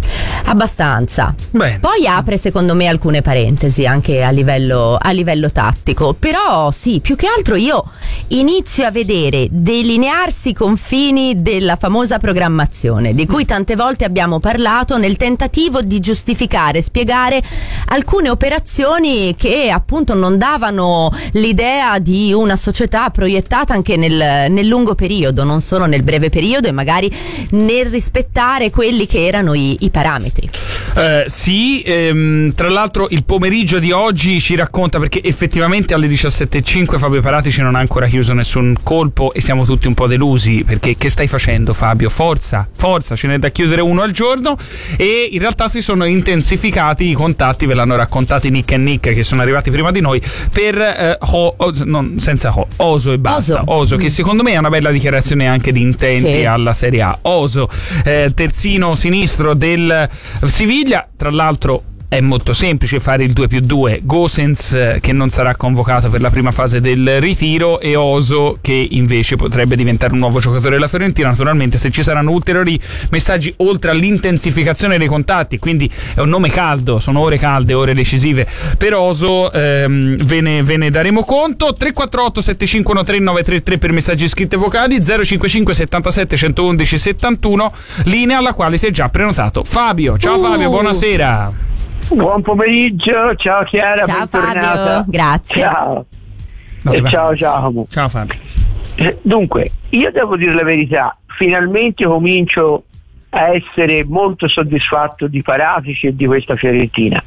Abbastanza. Bene. Poi apre secondo me alcune parentesi anche a livello, a livello tattico, però sì, più che altro io inizio a vedere delinearsi i confini della famosa programmazione di cui tante volte abbiamo parlato, nel tentativo di giustificare, spiegare alcune operazioni che appunto non davano l'idea di una società proiettata anche nel, nel lungo periodo, non solo nel breve periodo, e magari nel rispettare quelli che erano i, i parametri. Eh, sì, ehm, tra l'altro il pomeriggio di oggi ci racconta, perché effettivamente alle diciassette e cinque Fabio Paratici non ha ancora chiuso nessun colpo e siamo tutti un po' delusi, perché che stai facendo Fabio? Forza, forza, ce n'è da chiudere uno al giorno. E in realtà si sono intensificati i contatti, ve l'hanno raccontati Nick e Nick che sono arrivati prima di noi, per eh, ho, Oso, non, senza Ho, Oso e basta. Oso, Oso che secondo me è una bella dichiarazione anche di intenti sì. alla Serie A. Oso, eh, terzino sinistro del Siviglia, tra l'altro è molto semplice fare il due più due, Gosens eh, che non sarà convocato per la prima fase del ritiro, e Oso che invece potrebbe diventare un nuovo giocatore della Fiorentina, naturalmente se ci saranno ulteriori messaggi oltre all'intensificazione dei contatti, quindi è un nome caldo, sono ore calde, ore decisive per Oso, ehm, ve, ne, ve ne daremo conto. Tre quattro otto sette cinque uno tre nove tre tre per messaggi scritti e vocali, zero cinque cinque settantasette centoundici settantuno, linea alla quale si è già prenotato Fabio. Ciao uh. Fabio, buonasera. Buon pomeriggio, ciao Chiara, ciao bentornata. Fabio, grazie. Ciao. No, e ciao Giacomo. Ciao Fabio. Dunque, io devo dire la verità, finalmente comincio a essere molto soddisfatto di Paratici e di questa Fiorentina.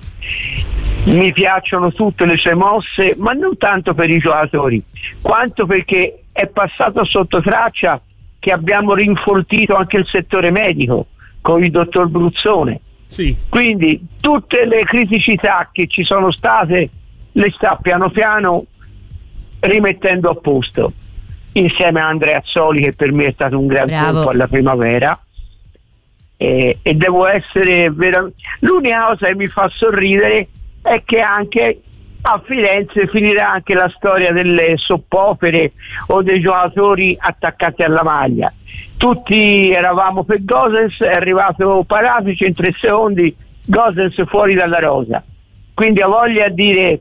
Mi piacciono tutte le sue mosse, ma non tanto per i giocatori, quanto perché è passato sotto traccia che abbiamo rinfoltito anche il settore medico con il dottor Bruzzone. Sì. Quindi tutte le criticità che ci sono state le sta piano piano rimettendo a posto, insieme a Andreazzoli che per me è stato un gran colpo alla primavera, e, e devo essere veramente, l'unica cosa che mi fa sorridere è che anche a Firenze finirà anche la storia delle soppopere o dei giocatori attaccati alla maglia. Tutti eravamo per Gosens, è arrivato Paratici in tre secondi, Gosens fuori dalla rosa. Quindi ha voglia di dire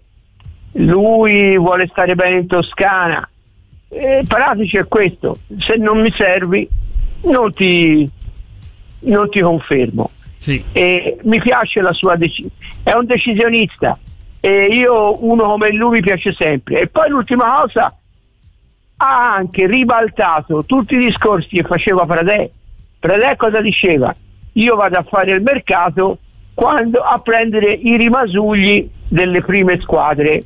lui vuole stare bene in Toscana. Eh, Paratici è questo, se non mi servi non ti, non ti confermo. Sì. E mi piace la sua decisione, è un decisionista e io uno come lui mi piace sempre. E poi l'ultima cosa, ha anche ribaltato tutti i discorsi che faceva Pradè. Pradè cosa diceva? Io vado a fare il mercato quando a prendere i rimasugli delle prime squadre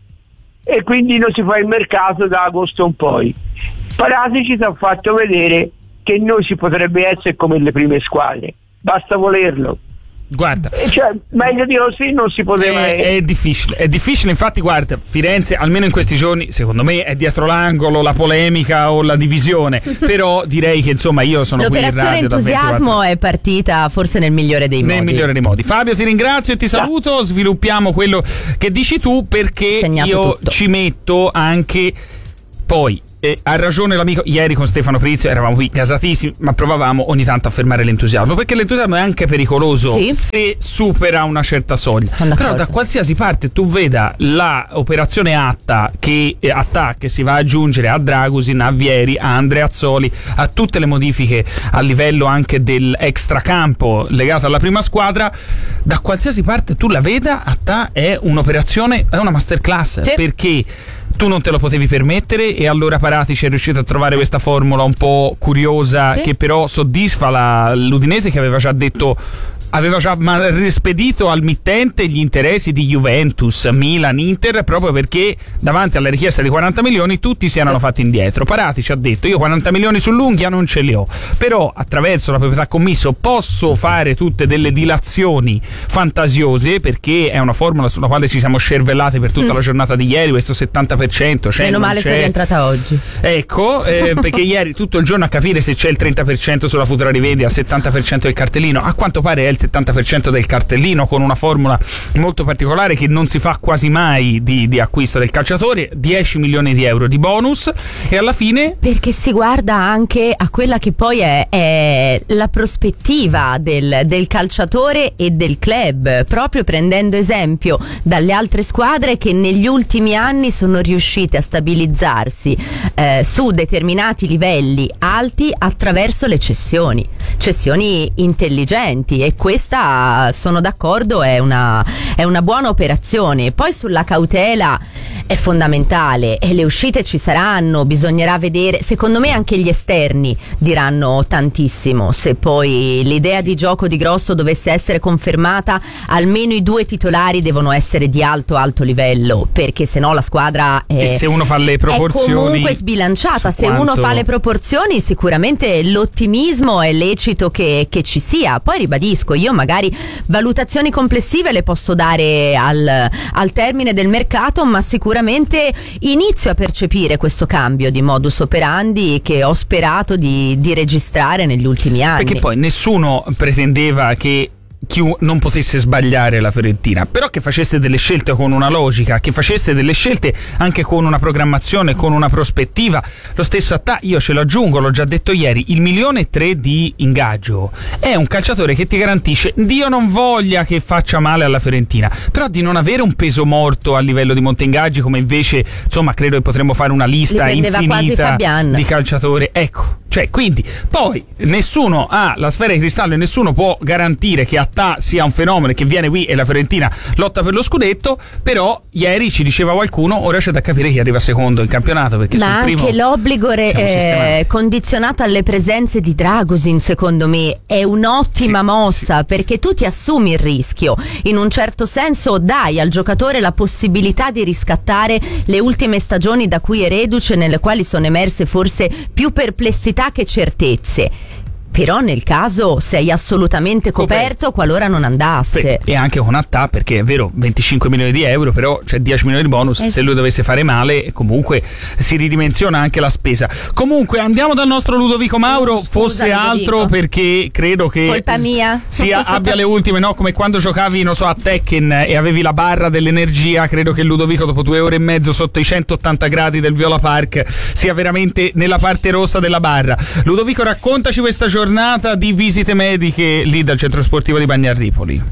e quindi non si fa il mercato da agosto in poi. Paratici ci ha fatto vedere che noi si potrebbe essere come le prime squadre, basta volerlo. Guarda, cioè, meglio di così non si poteva. È, è difficile, è difficile. Infatti, guarda, Firenze, almeno in questi giorni, secondo me è dietro l'angolo la polemica o la divisione. Però direi che insomma io sono qui in radio. L'operazione entusiasmo è partita forse nel migliore dei nel modi. Nel migliore dei modi. Fabio, ti ringrazio e ti saluto. Sviluppiamo quello che dici tu, perché Segnato io tutto. Ci metto anche poi. Eh, ha ragione l'amico, ieri con Stefano Prizio eravamo qui gasatissimi, ma provavamo ogni tanto a fermare l'entusiasmo, perché l'entusiasmo è anche pericoloso sì. se supera una certa soglia. Però da qualsiasi parte tu veda la operazione Atta che, eh, Atta che si va ad aggiungere a Dragusin, a Vieri, a Andreazzoli, a tutte le modifiche a livello anche del extracampo legato alla prima squadra, da qualsiasi parte tu la veda, Atta è un'operazione, è una masterclass, sì. perché tu non te lo potevi permettere e allora Paratici è riuscito a trovare questa formula un po' curiosa sì. che però soddisfa la, l'Udinese, che aveva già detto aveva già rispedito al mittente gli interessi di Juventus, Milan, Inter, proprio perché davanti alla richiesta di quaranta milioni tutti si erano fatti indietro. Paratici ha detto: io quaranta milioni sull'unghia non ce li ho, però attraverso la proprietà commisso posso fare tutte delle dilazioni fantasiose, perché è una formula sulla quale ci siamo scervellati per tutta mm. la giornata di ieri, questo settanta per cento c'è, meno male sono rientrata oggi, ecco, eh, perché ieri tutto il giorno a capire se c'è il trenta per cento sulla futura rivendi, al settanta per cento del cartellino, a quanto pare è il settanta per cento del cartellino, con una formula molto particolare che non si fa quasi mai di, di acquisto del calciatore, dieci milioni di euro di bonus, e alla fine perché si guarda anche a quella che poi è, è la prospettiva del, del calciatore e del club, proprio prendendo esempio dalle altre squadre che negli ultimi anni sono riuscite a stabilizzarsi eh, su determinati livelli alti attraverso le cessioni cessioni intelligenti, e questa, sono d'accordo, è una, è una buona operazione. Poi sulla cautela è fondamentale, e le uscite ci saranno, bisognerà vedere, secondo me anche gli esterni diranno tantissimo. Se poi l'idea di gioco di Grosso dovesse essere confermata, almeno i due titolari devono essere di alto alto livello, perché se no la squadra è, e se uno fa le proporzioni, è comunque sbilanciata. Se quanto... uno fa le proporzioni, sicuramente l'ottimismo è lecito che, che ci sia. Poi ribadisco, io magari valutazioni complessive le posso dare al, al termine del mercato, ma sicuramente inizio a percepire questo cambio di modus operandi che ho sperato di, di registrare negli ultimi anni. Perché poi nessuno pretendeva che chi non potesse sbagliare la Fiorentina, però che facesse delle scelte con una logica, che facesse delle scelte anche con una programmazione, con una prospettiva. Lo stesso Attà, io ce lo aggiungo, l'ho già detto ieri, il milione e tre di ingaggio è un calciatore che ti garantisce, Dio non voglia che faccia male alla Fiorentina, però di non avere un peso morto a livello di monte ingaggi, come invece, insomma, credo che potremmo fare una lista infinita di calciatori, ecco. Cioè, quindi, poi nessuno ha la sfera di cristallo e nessuno può garantire che Attà sia un fenomeno che viene qui e la Fiorentina lotta per lo scudetto, però ieri ci diceva qualcuno, ora c'è da capire chi arriva secondo in campionato, perché ma sul primo anche l'obbligo re- eh, condizionato alle presenze di Dragusin, secondo me è un'ottima sì, mossa, sì. perché tu ti assumi il rischio, in un certo senso dai al giocatore la possibilità di riscattare le ultime stagioni da cui è reduce, nelle quali sono emerse forse più perplessità che certezze. Però nel caso sei assolutamente coperto, coperto. qualora non andasse. E anche con Attà, perché è vero, venticinque milioni di euro, però c'è dieci milioni di bonus, es- se lui dovesse fare male comunque si ridimensiona anche la spesa. Comunque andiamo dal nostro Ludovico Mauro, Scusa, fosse Ludovico. altro, perché credo che colpa mia sia, abbia le ultime, no? Come quando giocavi, non so, a Tekken e avevi la barra dell'energia, credo che Ludovico dopo due ore e mezzo sotto i centottanta gradi del Viola Park sia veramente nella parte rossa della barra. Ludovico, raccontaci questa giornata giornata di visite mediche lì dal centro sportivo di Bagnarripoli.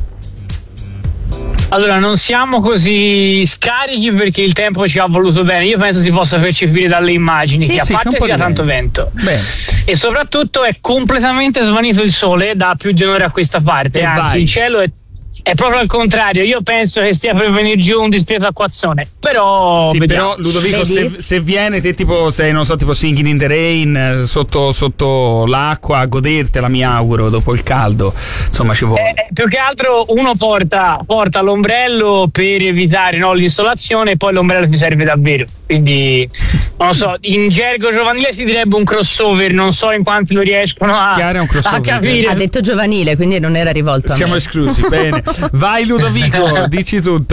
Allora, non siamo così scarichi perché il tempo ci ha voluto bene. Io penso si possa percepire dalle immagini sì, che sì, a parte c'è tanto vento. Bene. e soprattutto è completamente svanito il sole da più di un'ora a questa parte, e anzi vai. il cielo è È proprio al contrario, io penso che stia per venire giù un dispieto acquazzone, però sì, vediamo. però Ludovico, se, se viene te tipo sei, non so, tipo Singing in the Rain, sotto, sotto l'acqua a godertela, mi auguro, dopo il caldo, insomma ci vuole. Eh, più che altro uno porta, porta l'ombrello per evitare, no, l'insolazione, e poi l'ombrello ti serve davvero, quindi non lo so, in gergo giovanile si direbbe un crossover, non so in quanti lo riescono a, Chiaro, è un crossover, a capire. Ha detto giovanile, quindi non era rivolto a Siamo me. esclusi, bene. Vai Ludovico, dici tutto.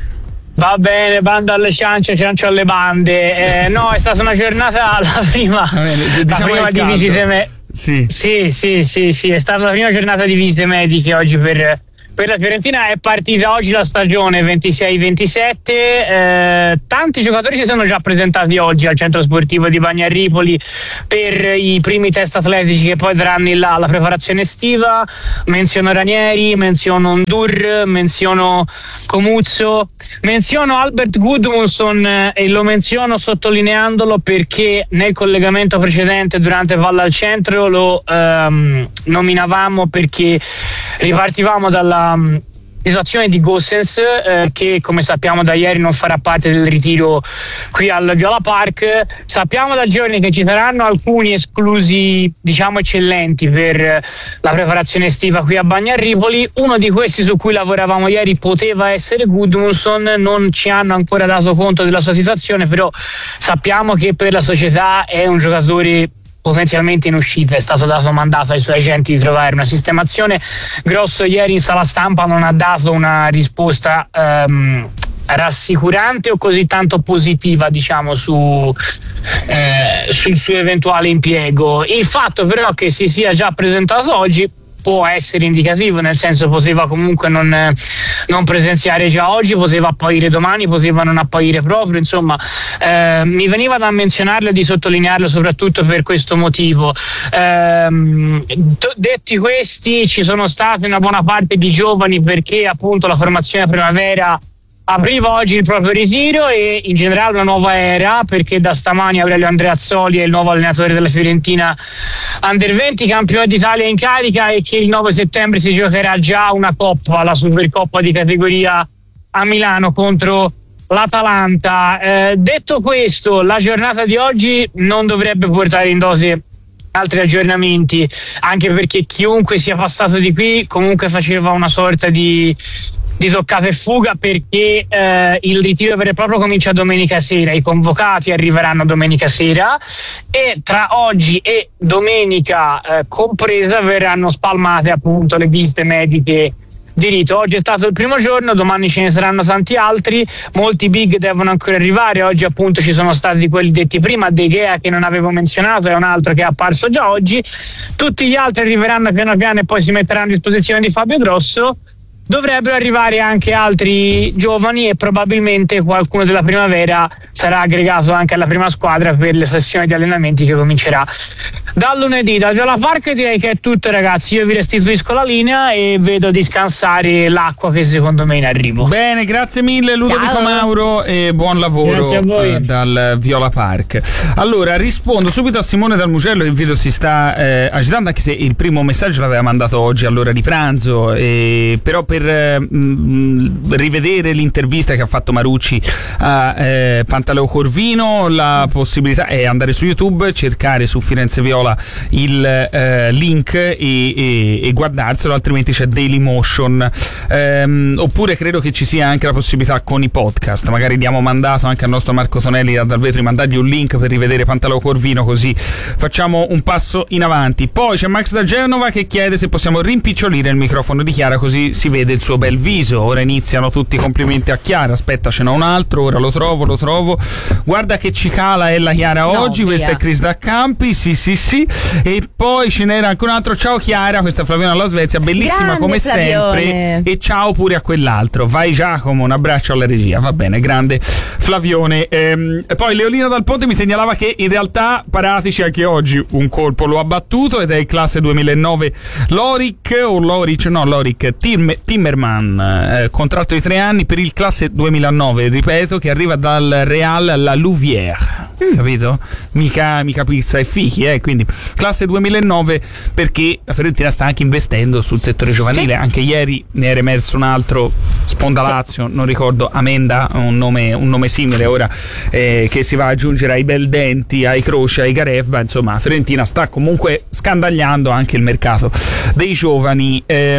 Va bene, banda alle ciance, ciancio alle bande. Eh, no, è stata una giornata la prima, bene, diciamo la prima di visite me- sì. sì, sì, sì, sì, è stata la prima giornata di visite mediche oggi per, per la Fiorentina. È partita oggi la stagione ventisei ventisette, eh, tanti giocatori si sono già presentati oggi al centro sportivo di Bagnarripoli per i primi test atletici che poi daranno là la preparazione estiva. Menziono Ranieri, menziono Ondur, menziono Comuzzo, menziono Albert Gudmundsson, eh, e lo menziono sottolineandolo perché nel collegamento precedente durante Palla al Centro lo ehm, nominavamo perché ripartivamo dalla situazione di Gosens, eh, che come sappiamo da ieri non farà parte del ritiro qui al Viola Park. Sappiamo da giorni che ci saranno alcuni esclusi, diciamo eccellenti, per la preparazione estiva qui a Bagnarripoli. Uno di questi su cui lavoravamo ieri poteva essere Gudmundsson, non ci hanno ancora dato conto della sua situazione, però sappiamo che per la società è un giocatore potenzialmente in uscita. È stato dato mandato ai suoi agenti di trovare una sistemazione. Grosso ieri in sala stampa non ha dato una risposta ehm, rassicurante o così tanto positiva, diciamo, su eh, sul suo eventuale impiego. Il fatto però che si sia già presentato oggi può essere indicativo, nel senso poteva comunque non, non presenziare già oggi, poteva apparire domani, poteva non apparire proprio, insomma eh, mi veniva da menzionarlo e di sottolinearlo soprattutto per questo motivo. Eh, detti questi, ci sono state una buona parte di giovani perché appunto la formazione primavera apriva oggi il proprio ritiro e in generale una nuova era, perché da stamani Aurelio Andreazzoli è il nuovo allenatore della Fiorentina Under venti, campione d'Italia in carica, e che il nove settembre si giocherà già una coppa, la Supercoppa di categoria a Milano contro l'Atalanta. Eh, detto questo, la giornata di oggi non dovrebbe portare in dose altri aggiornamenti, anche perché chiunque sia passato di qui comunque faceva una sorta di di toccata e fuga, perché eh, il ritiro vero e proprio comincia domenica sera, i convocati arriveranno domenica sera e tra oggi e domenica eh, compresa verranno spalmate appunto le visite mediche di rito. Oggi è stato il primo giorno, domani ce ne saranno tanti altri, molti big devono ancora arrivare. Oggi appunto ci sono stati quelli detti prima, De Gea che non avevo menzionato, è un altro che è apparso già oggi. Tutti gli altri arriveranno piano piano e poi si metteranno a disposizione di Fabio Grosso. Dovrebbero arrivare anche altri giovani e probabilmente qualcuno della primavera sarà aggregato anche alla prima squadra per le sessioni di allenamenti che comincerà dal lunedì. Dal Viola Park direi che è tutto, ragazzi, io vi restituisco la linea e vedo di scansare l'acqua che secondo me è in arrivo. Bene, grazie mille Ludovico Ciao. Mauro e buon lavoro eh, dal Viola Park. Allora rispondo subito a Simone dal Mugello, che vedo si sta eh, agitando, anche se il primo messaggio l'aveva mandato oggi all'ora di pranzo, e però per mh, rivedere l'intervista che ha fatto Marucci a eh, Pantaleo Corvino, la possibilità è andare su YouTube, cercare su Firenze Viola il eh, link e, e, e guardarselo, altrimenti c'è Dailymotion, ehm, oppure credo che ci sia anche la possibilità con i podcast. Magari diamo mandato anche al nostro Marco Tonelli da Dal Vetro di mandargli un link per rivedere Pantaleo Corvino, così facciamo un passo in avanti. Poi c'è Max da Genova che chiede se possiamo rimpicciolire il microfono di Chiara così si vede il suo bel viso. Ora iniziano tutti i complimenti a Chiara, aspetta ce n'ho un altro, ora lo trovo, lo trovo. Guarda che cicala è la Chiara No, oggi, via. questa è Chris da Campi, sì sì sì. E poi ce n'era anche un altro, ciao Chiara, questa è Flaviana alla Svezia, bellissima Grande come Flavione. sempre, e ciao pure a quell'altro. Vai Giacomo, un abbraccio alla regia, va bene, grande Flavione. Ehm, e poi Leolino dal Ponte mi segnalava che in realtà Paratici anche oggi un colpo lo ha battuto ed è il classe duemilanove Loric o Loric, no Loric Tim, Timmerman, eh, contratto di tre anni per il classe duemilanove, ripeto, che arriva dal Real alla Louvière, mm. capito? Mica, mica pizza e fichi, eh? Quindi classe duemilanove, perché la Fiorentina sta anche investendo sul settore giovanile. Sì. Anche ieri ne era emerso un altro, Sponda Lazio, sì. non ricordo, Amenda, un nome, un nome simile ora, eh, che si va ad aggiungere ai Beldenti, ai Croce, ai Garefba. Insomma, la Fiorentina sta comunque scandagliando anche il mercato dei giovani.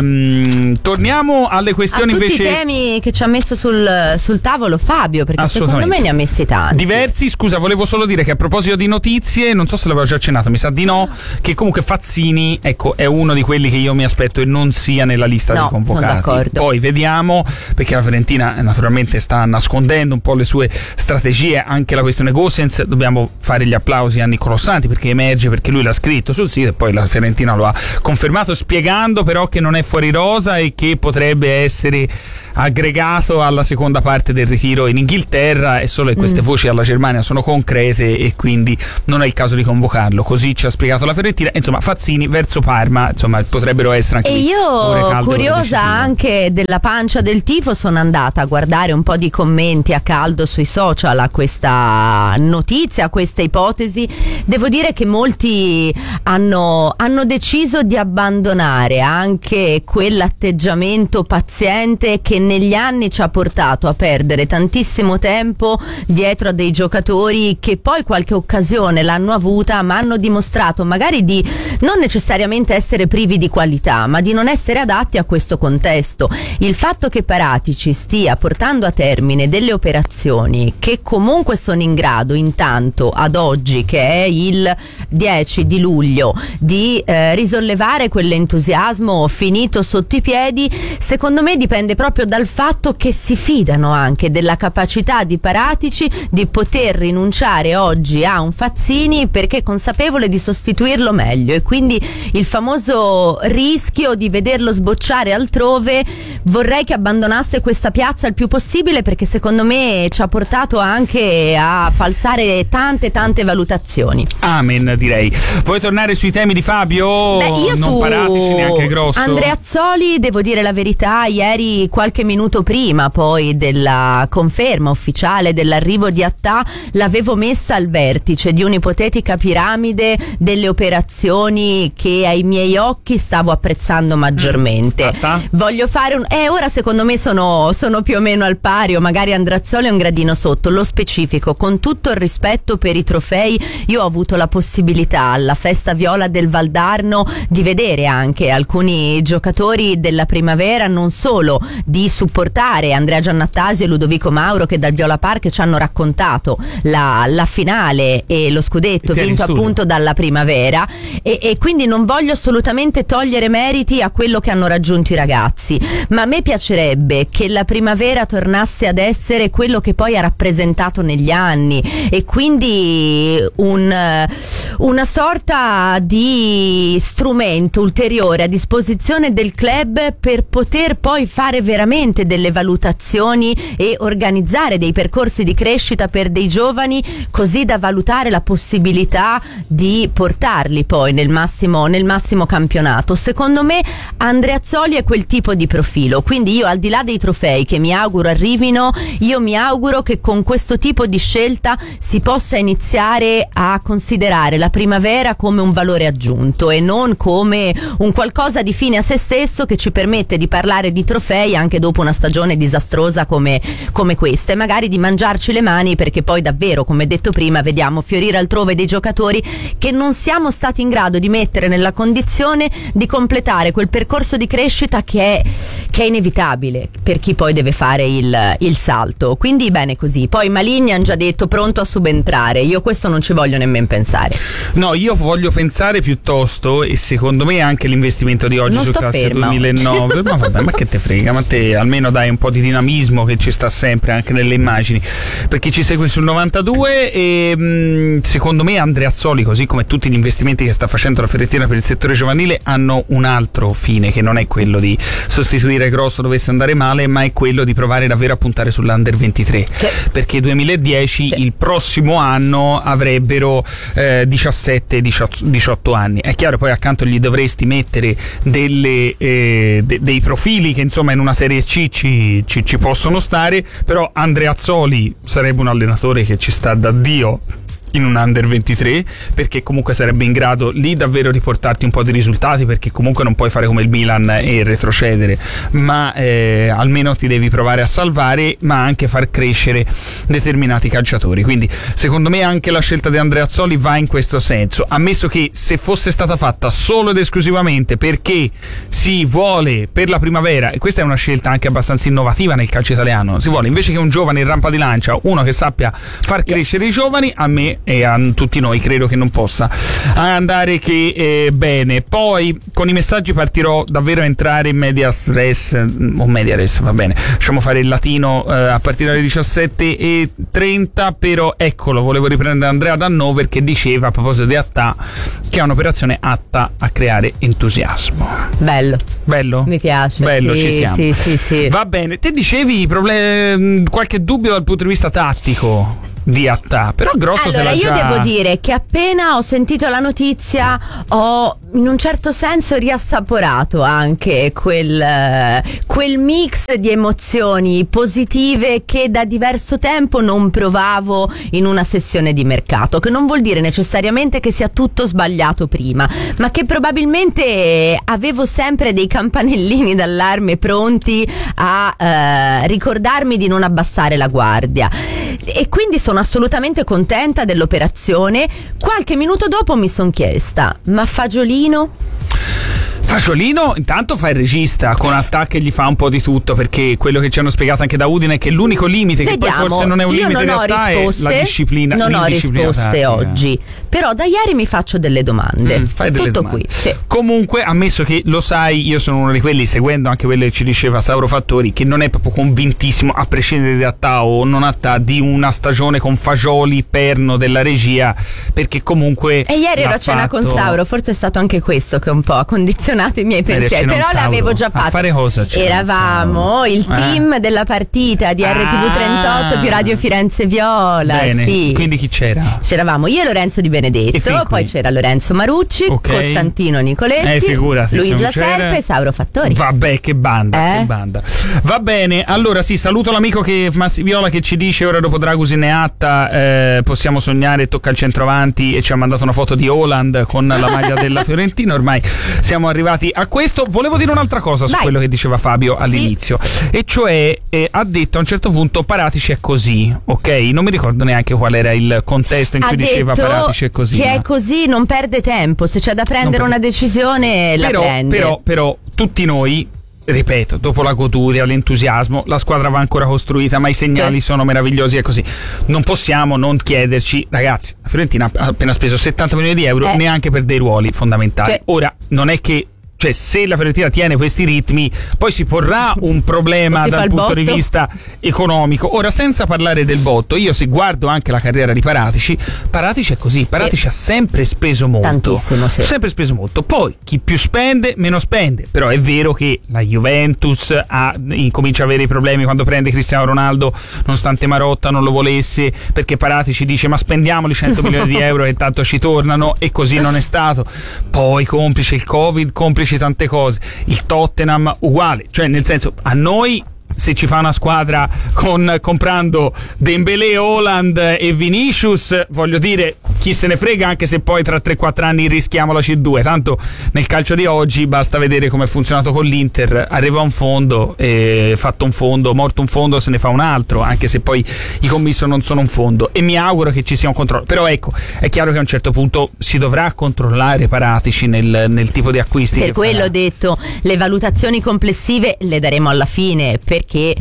Ehm, torniamo alle questioni a tutti invece, i temi che ci ha messo sul, sul tavolo Fabio, perché secondo me ne ha messi tanti diversi. Scusa, volevo solo dire che a proposito di notizie, non so se l'avevo già accennato, mi sa di no, che comunque Fazzini, ecco, è uno di quelli che io mi aspetto e non sia nella lista no, dei convocati. Sono d'accordo. Poi vediamo, perché la Fiorentina naturalmente sta nascondendo un po' le sue strategie. Anche la questione Gosens, dobbiamo fare gli applausi a Niccolò Santi, perché emerge, perché lui l'ha scritto sul sito e poi la Fiorentina lo ha confermato, spiegando però che non è fuori rosa e che potrebbe essere aggregato alla seconda parte del ritiro in Inghilterra, e solo che queste mm. voci alla Germania sono concrete e quindi non è il caso di convocarlo. Così ci ha spiegato la Fiorentina. Insomma, Fazzini verso Parma, insomma, potrebbero essere anche e lì io curiosa anche della pancia del tifo, sono andata a guardare un po' di commenti a caldo sui social a questa notizia, a questa ipotesi. Devo dire che molti hanno, hanno deciso di abbandonare anche quell'atteggiamento paziente che negli anni ci ha portato a perdere tantissimo tempo dietro a dei giocatori che poi qualche occasione l'hanno avuta, ma hanno dimostrato magari di non necessariamente essere privi di qualità, ma di non essere adatti a questo contesto. Il fatto che Paratici stia portando a termine delle operazioni che comunque sono in grado, intanto ad oggi, che è il dieci di luglio, di eh, risollevare quell'entusiasmo finito sotto i piedi, secondo me dipende proprio dal fatto che si fidano anche della capacità di Paratici di poter rinunciare oggi a un Fazzini, perché consapevole di sostituirlo meglio, e quindi il famoso rischio di vederlo sbocciare altrove. Vorrei che abbandonasse questa piazza il più possibile, perché secondo me ci ha portato anche a falsare tante tante valutazioni. Amen, direi. Vuoi tornare sui temi di Fabio? Beh, io non su Paratici neanche grosso. Andreazzoli, devo dire la verità, ieri qualche minuto prima poi della conferma ufficiale dell'arrivo di Attà l'avevo messa al vertice di un'ipotetica piramide delle operazioni che ai miei occhi stavo apprezzando maggiormente. Attà? Voglio fare un eh ora secondo me sono, sono più o meno al pari, o magari Andreazzoli è un gradino sotto. Lo specifico, con tutto il rispetto per i trofei, io ho avuto la possibilità alla festa viola del Valdarno di vedere anche alcuni giocatori della primavera, non solo di supportare Andrea Giannattasio e Ludovico Mauro, che dal Viola Park ci hanno raccontato la, la finale e lo scudetto e vinto appunto dalla primavera, e, e quindi non voglio assolutamente togliere meriti a quello che hanno raggiunto i ragazzi, ma a me piacerebbe che la primavera tornasse ad essere quello che poi ha rappresentato negli anni, e quindi un, una sorta di strumento ulteriore a disposizione del club per poter poi fare veramente delle valutazioni e organizzare dei percorsi di crescita per dei giovani, così da valutare la possibilità di portarli poi nel massimo, nel massimo campionato. Secondo me Andreazzoli è quel tipo di profilo, quindi io, al di là dei trofei che mi auguro arrivino, io mi auguro che con questo tipo di scelta si possa iniziare a considerare la primavera come un valore aggiunto e non come un qualcosa di fine a se stesso che ci permette di parlare di trofei anche dopo una stagione disastrosa come, come questa, e magari di mangiarci le mani, perché poi davvero, come detto prima, vediamo fiorire altrove dei giocatori che non siamo stati in grado di mettere nella condizione di completare quel percorso di crescita che è, che è inevitabile per chi poi deve fare il, il salto. Quindi bene così. Poi Maligni hanno già detto pronto a subentrare, io questo non ci voglio nemmeno pensare. No, io voglio pensare piuttosto, e secondo me anche l'investimento di oggi non su classe ferma. duemilanove, ma vabbè, ma che te frega, ma te almeno dai un po' di dinamismo che ci sta sempre anche nelle immagini per chi ci segue sul novantadue. E mh, secondo me Andreazzoli, così come tutti gli investimenti che sta facendo la Fiorentina per il settore giovanile, hanno un altro fine, che non è quello di sostituire Grosso dovesse andare male, personale, ma è quello di provare davvero a puntare sull'Under ventitré, sì. perché duemiladieci sì. il prossimo anno avrebbero eh, diciassette diciotto anni. È chiaro, poi accanto gli dovresti mettere delle, eh, de- dei profili che insomma in una Serie C ci, ci, ci possono stare, però Andreazzoli sarebbe un allenatore che ci sta da Dio in un Under ventitré, perché comunque sarebbe in grado lì davvero di portarti un po' di risultati, perché comunque non puoi fare come il Milan e retrocedere, ma eh, almeno ti devi provare a salvare, ma anche far crescere determinati calciatori. Quindi secondo me anche la scelta di Andreazzoli va in questo senso, ammesso che se fosse stata fatta solo ed esclusivamente perché si vuole per la primavera, e questa è una scelta anche abbastanza innovativa nel calcio italiano, si vuole invece che un giovane in rampa di lancia, uno che sappia far crescere yes. i giovani, a me e a tutti noi credo che non possa andare che eh, bene. Poi con i messaggi partirò davvero a entrare in media stress o media res, va bene, lasciamo fare il latino eh, a partire dalle diciassette e trenta, però eccolo, volevo riprendere Andrea Dannover che diceva a proposito di Attà che è un'operazione atta a creare entusiasmo. Bello, bello? Mi piace, bello, sì, ci siamo. Sì, sì, sì. Va bene, te dicevi problem- qualche dubbio dal punto di vista tattico di Attà, però grosso. Allora io già... devo dire che appena ho sentito la notizia ho in un certo senso riassaporato anche quel, quel mix di emozioni positive che da diverso tempo non provavo in una sessione di mercato, che non vuol dire necessariamente che sia tutto sbagliato prima, ma che probabilmente avevo sempre dei campanellini d'allarme pronti a eh, ricordarmi di non abbassare la guardia, e quindi sono assolutamente contenta dell'operazione. Qualche minuto dopo mi sono chiesta: ma Fagiolino? Fagiolino intanto fa il regista con Attà che gli fa un po' di tutto, perché quello che ci hanno spiegato anche da Udine è che l'unico limite, Vediamo. che poi forse non è un Io limite non in realtà, è la disciplina. Non ho risposte tattica. oggi, però da ieri mi faccio delle domande. Mm, fai delle tutto domande. qui sì. Comunque, ammesso che lo sai, io sono uno di quelli, seguendo anche quello che ci diceva Sauro Fattori, che non è proprio convintissimo, a prescindere da Attà o non Attà, di una stagione con Fagioli perno della regia, perché comunque e ieri ero a cena fatto... con Sauro, forse è stato anche questo che un po' ha condizionato i miei pensieri, però l'avevo già fatto. A fare cosa? Eravamo il team eh. della partita di R T V trentotto più Radio Firenze Viola. Bene. Sì. Quindi chi c'era? C'eravamo io e Lorenzo Di Benedetto, poi c'era Lorenzo Marucci, okay. Costantino Nicoletti, eh, figurati, Luis La Serpe e Sauro Fattori. Vabbè, che banda, eh? che banda. Va bene, allora sì, saluto l'amico che Massi Viola che ci dice ora dopo Dragusin e Atta eh, possiamo sognare, tocca il centravanti, e ci ha mandato una foto di Haaland con la maglia della Fiorentina. Ormai siamo arrivati a questo. Volevo dire un'altra cosa su Vai. quello che diceva Fabio all'inizio, sì. e cioè eh, ha detto a un certo punto Paratici è così, ok? Non mi ricordo neanche qual era il contesto in ha cui diceva Paratici è così. Che ma... è così, non perde tempo, se c'è da prendere una decisione la però, prende. Però, però tutti noi, ripeto, dopo la goduria, l'entusiasmo, la squadra va ancora costruita, ma i segnali sì. sono meravigliosi e così. Non possiamo non chiederci, ragazzi, la Fiorentina ha appena speso settanta milioni di euro eh. neanche per dei ruoli fondamentali. Sì. Ora, non è che cioè se la Fiorentina tiene questi ritmi poi si porrà un problema dal punto di vista economico. Ora, senza parlare del botto, io se guardo anche la carriera di Paratici, Paratici è così, Paratici sì. ha sempre speso molto, tantissimo, sì. sempre speso molto. Poi chi più spende meno spende, però è vero che la Juventus ha, incomincia a avere i problemi quando prende Cristiano Ronaldo, nonostante Marotta non lo volesse, perché Paratici dice ma spendiamoli cento milioni di euro e tanto ci tornano, e così non è stato. Poi complice il Covid, complice tante cose, il Tottenham uguale, cioè nel senso, a noi se ci fa una squadra con comprando Dembélé, Haaland e Vinicius, voglio dire, chi se ne frega, anche se poi tra tre quattro anni rischiamo la C due. Tanto nel calcio di oggi basta vedere come è funzionato con l'Inter, arriva un fondo, eh, fatto un fondo, morto un fondo, se ne fa un altro, anche se poi i commisso non sono un fondo, e mi auguro che ci sia un controllo. Però ecco, è chiaro che a un certo punto si dovrà controllare Paratici nel, nel tipo di acquisti. Per che quello farà. Ho detto, le valutazioni complessive le daremo alla fine, perché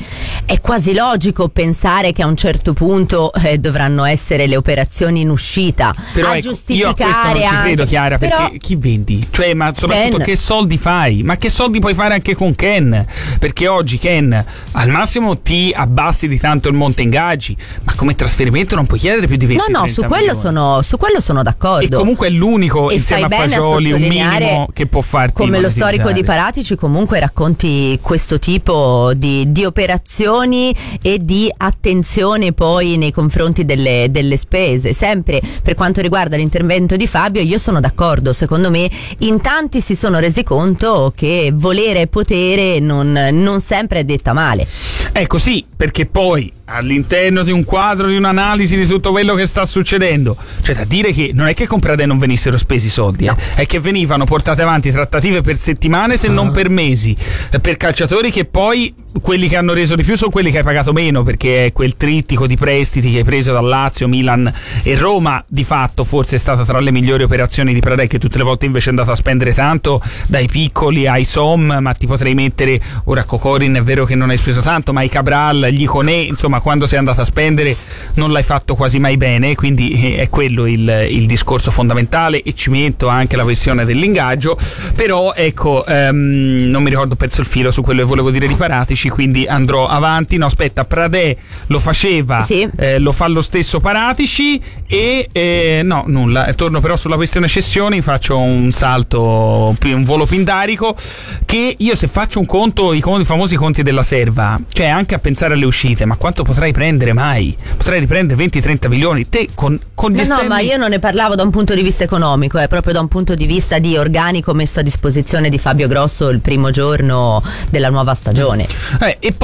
è quasi logico pensare che a un certo punto eh, dovranno essere le operazioni in uscita. Però a ecco, giustificare io a questo non ci anche, credo, Chiara, però, perché chi vendi? Cioè, ma soprattutto Ken. Che soldi fai? Ma che soldi puoi fare anche con Ken? Perché oggi Ken al massimo ti abbassi di tanto il monte ingaggi, ma come trasferimento non puoi chiedere più di venti No, no, su quello, sono, su quello sono d'accordo. E comunque è l'unico e insieme a Fagioli un minimo che può farti come lo storico di Paratici, comunque racconti questo tipo di, di operazioni e di attenzione poi nei confronti delle, delle spese. Sempre per quanto riguarda l'intervento di Fabio, io sono d'accordo, secondo me in tanti si sono resi conto che volere e potere non, non sempre è detta male. Ecco sì, perché poi all'interno di un quadro, di un'analisi di tutto quello che sta succedendo, cioè da dire che non è che con Pradè non venissero spesi i soldi, no. eh, è che venivano portate avanti trattative per settimane se non per mesi, per calciatori che poi quelli che hanno reso di più sono quelli che hai pagato meno, perché è quel trittico di prestiti che hai preso da Lazio, Milan e Roma. Di fatto forse è stata tra le migliori operazioni di Pradè, che tutte le volte invece è andato a spendere tanto, dai piccoli ai Som, ma ti potrei mettere ora Cocorin, è vero che non hai speso tanto, ma i Cabral, gli Iconè, insomma quando sei andato a spendere non l'hai fatto quasi mai bene, quindi è quello il, il discorso fondamentale, e ci metto anche la questione dell'ingaggio. Però ecco, um, non mi ricordo, ho perso il filo su quello che volevo dire di Paratici, quindi andrò avanti. No aspetta, Pradè lo faceva, sì. eh, lo fa lo stesso Paratici e eh, no nulla, torno però sulla questione cessioni, faccio un salto, un volo pindarico, che io se faccio un conto, i, conti, i famosi conti della serva, cioè anche a pensare alle uscite, ma quanto potrai prendere mai? Potrai riprendere venti trenta milioni te con, con gli no, esterni? No, ma io non ne parlavo da un punto di vista economico, è proprio da un punto di vista di organico messo a disposizione di Fabio Grosso il primo giorno della nuova stagione. Eh, e poi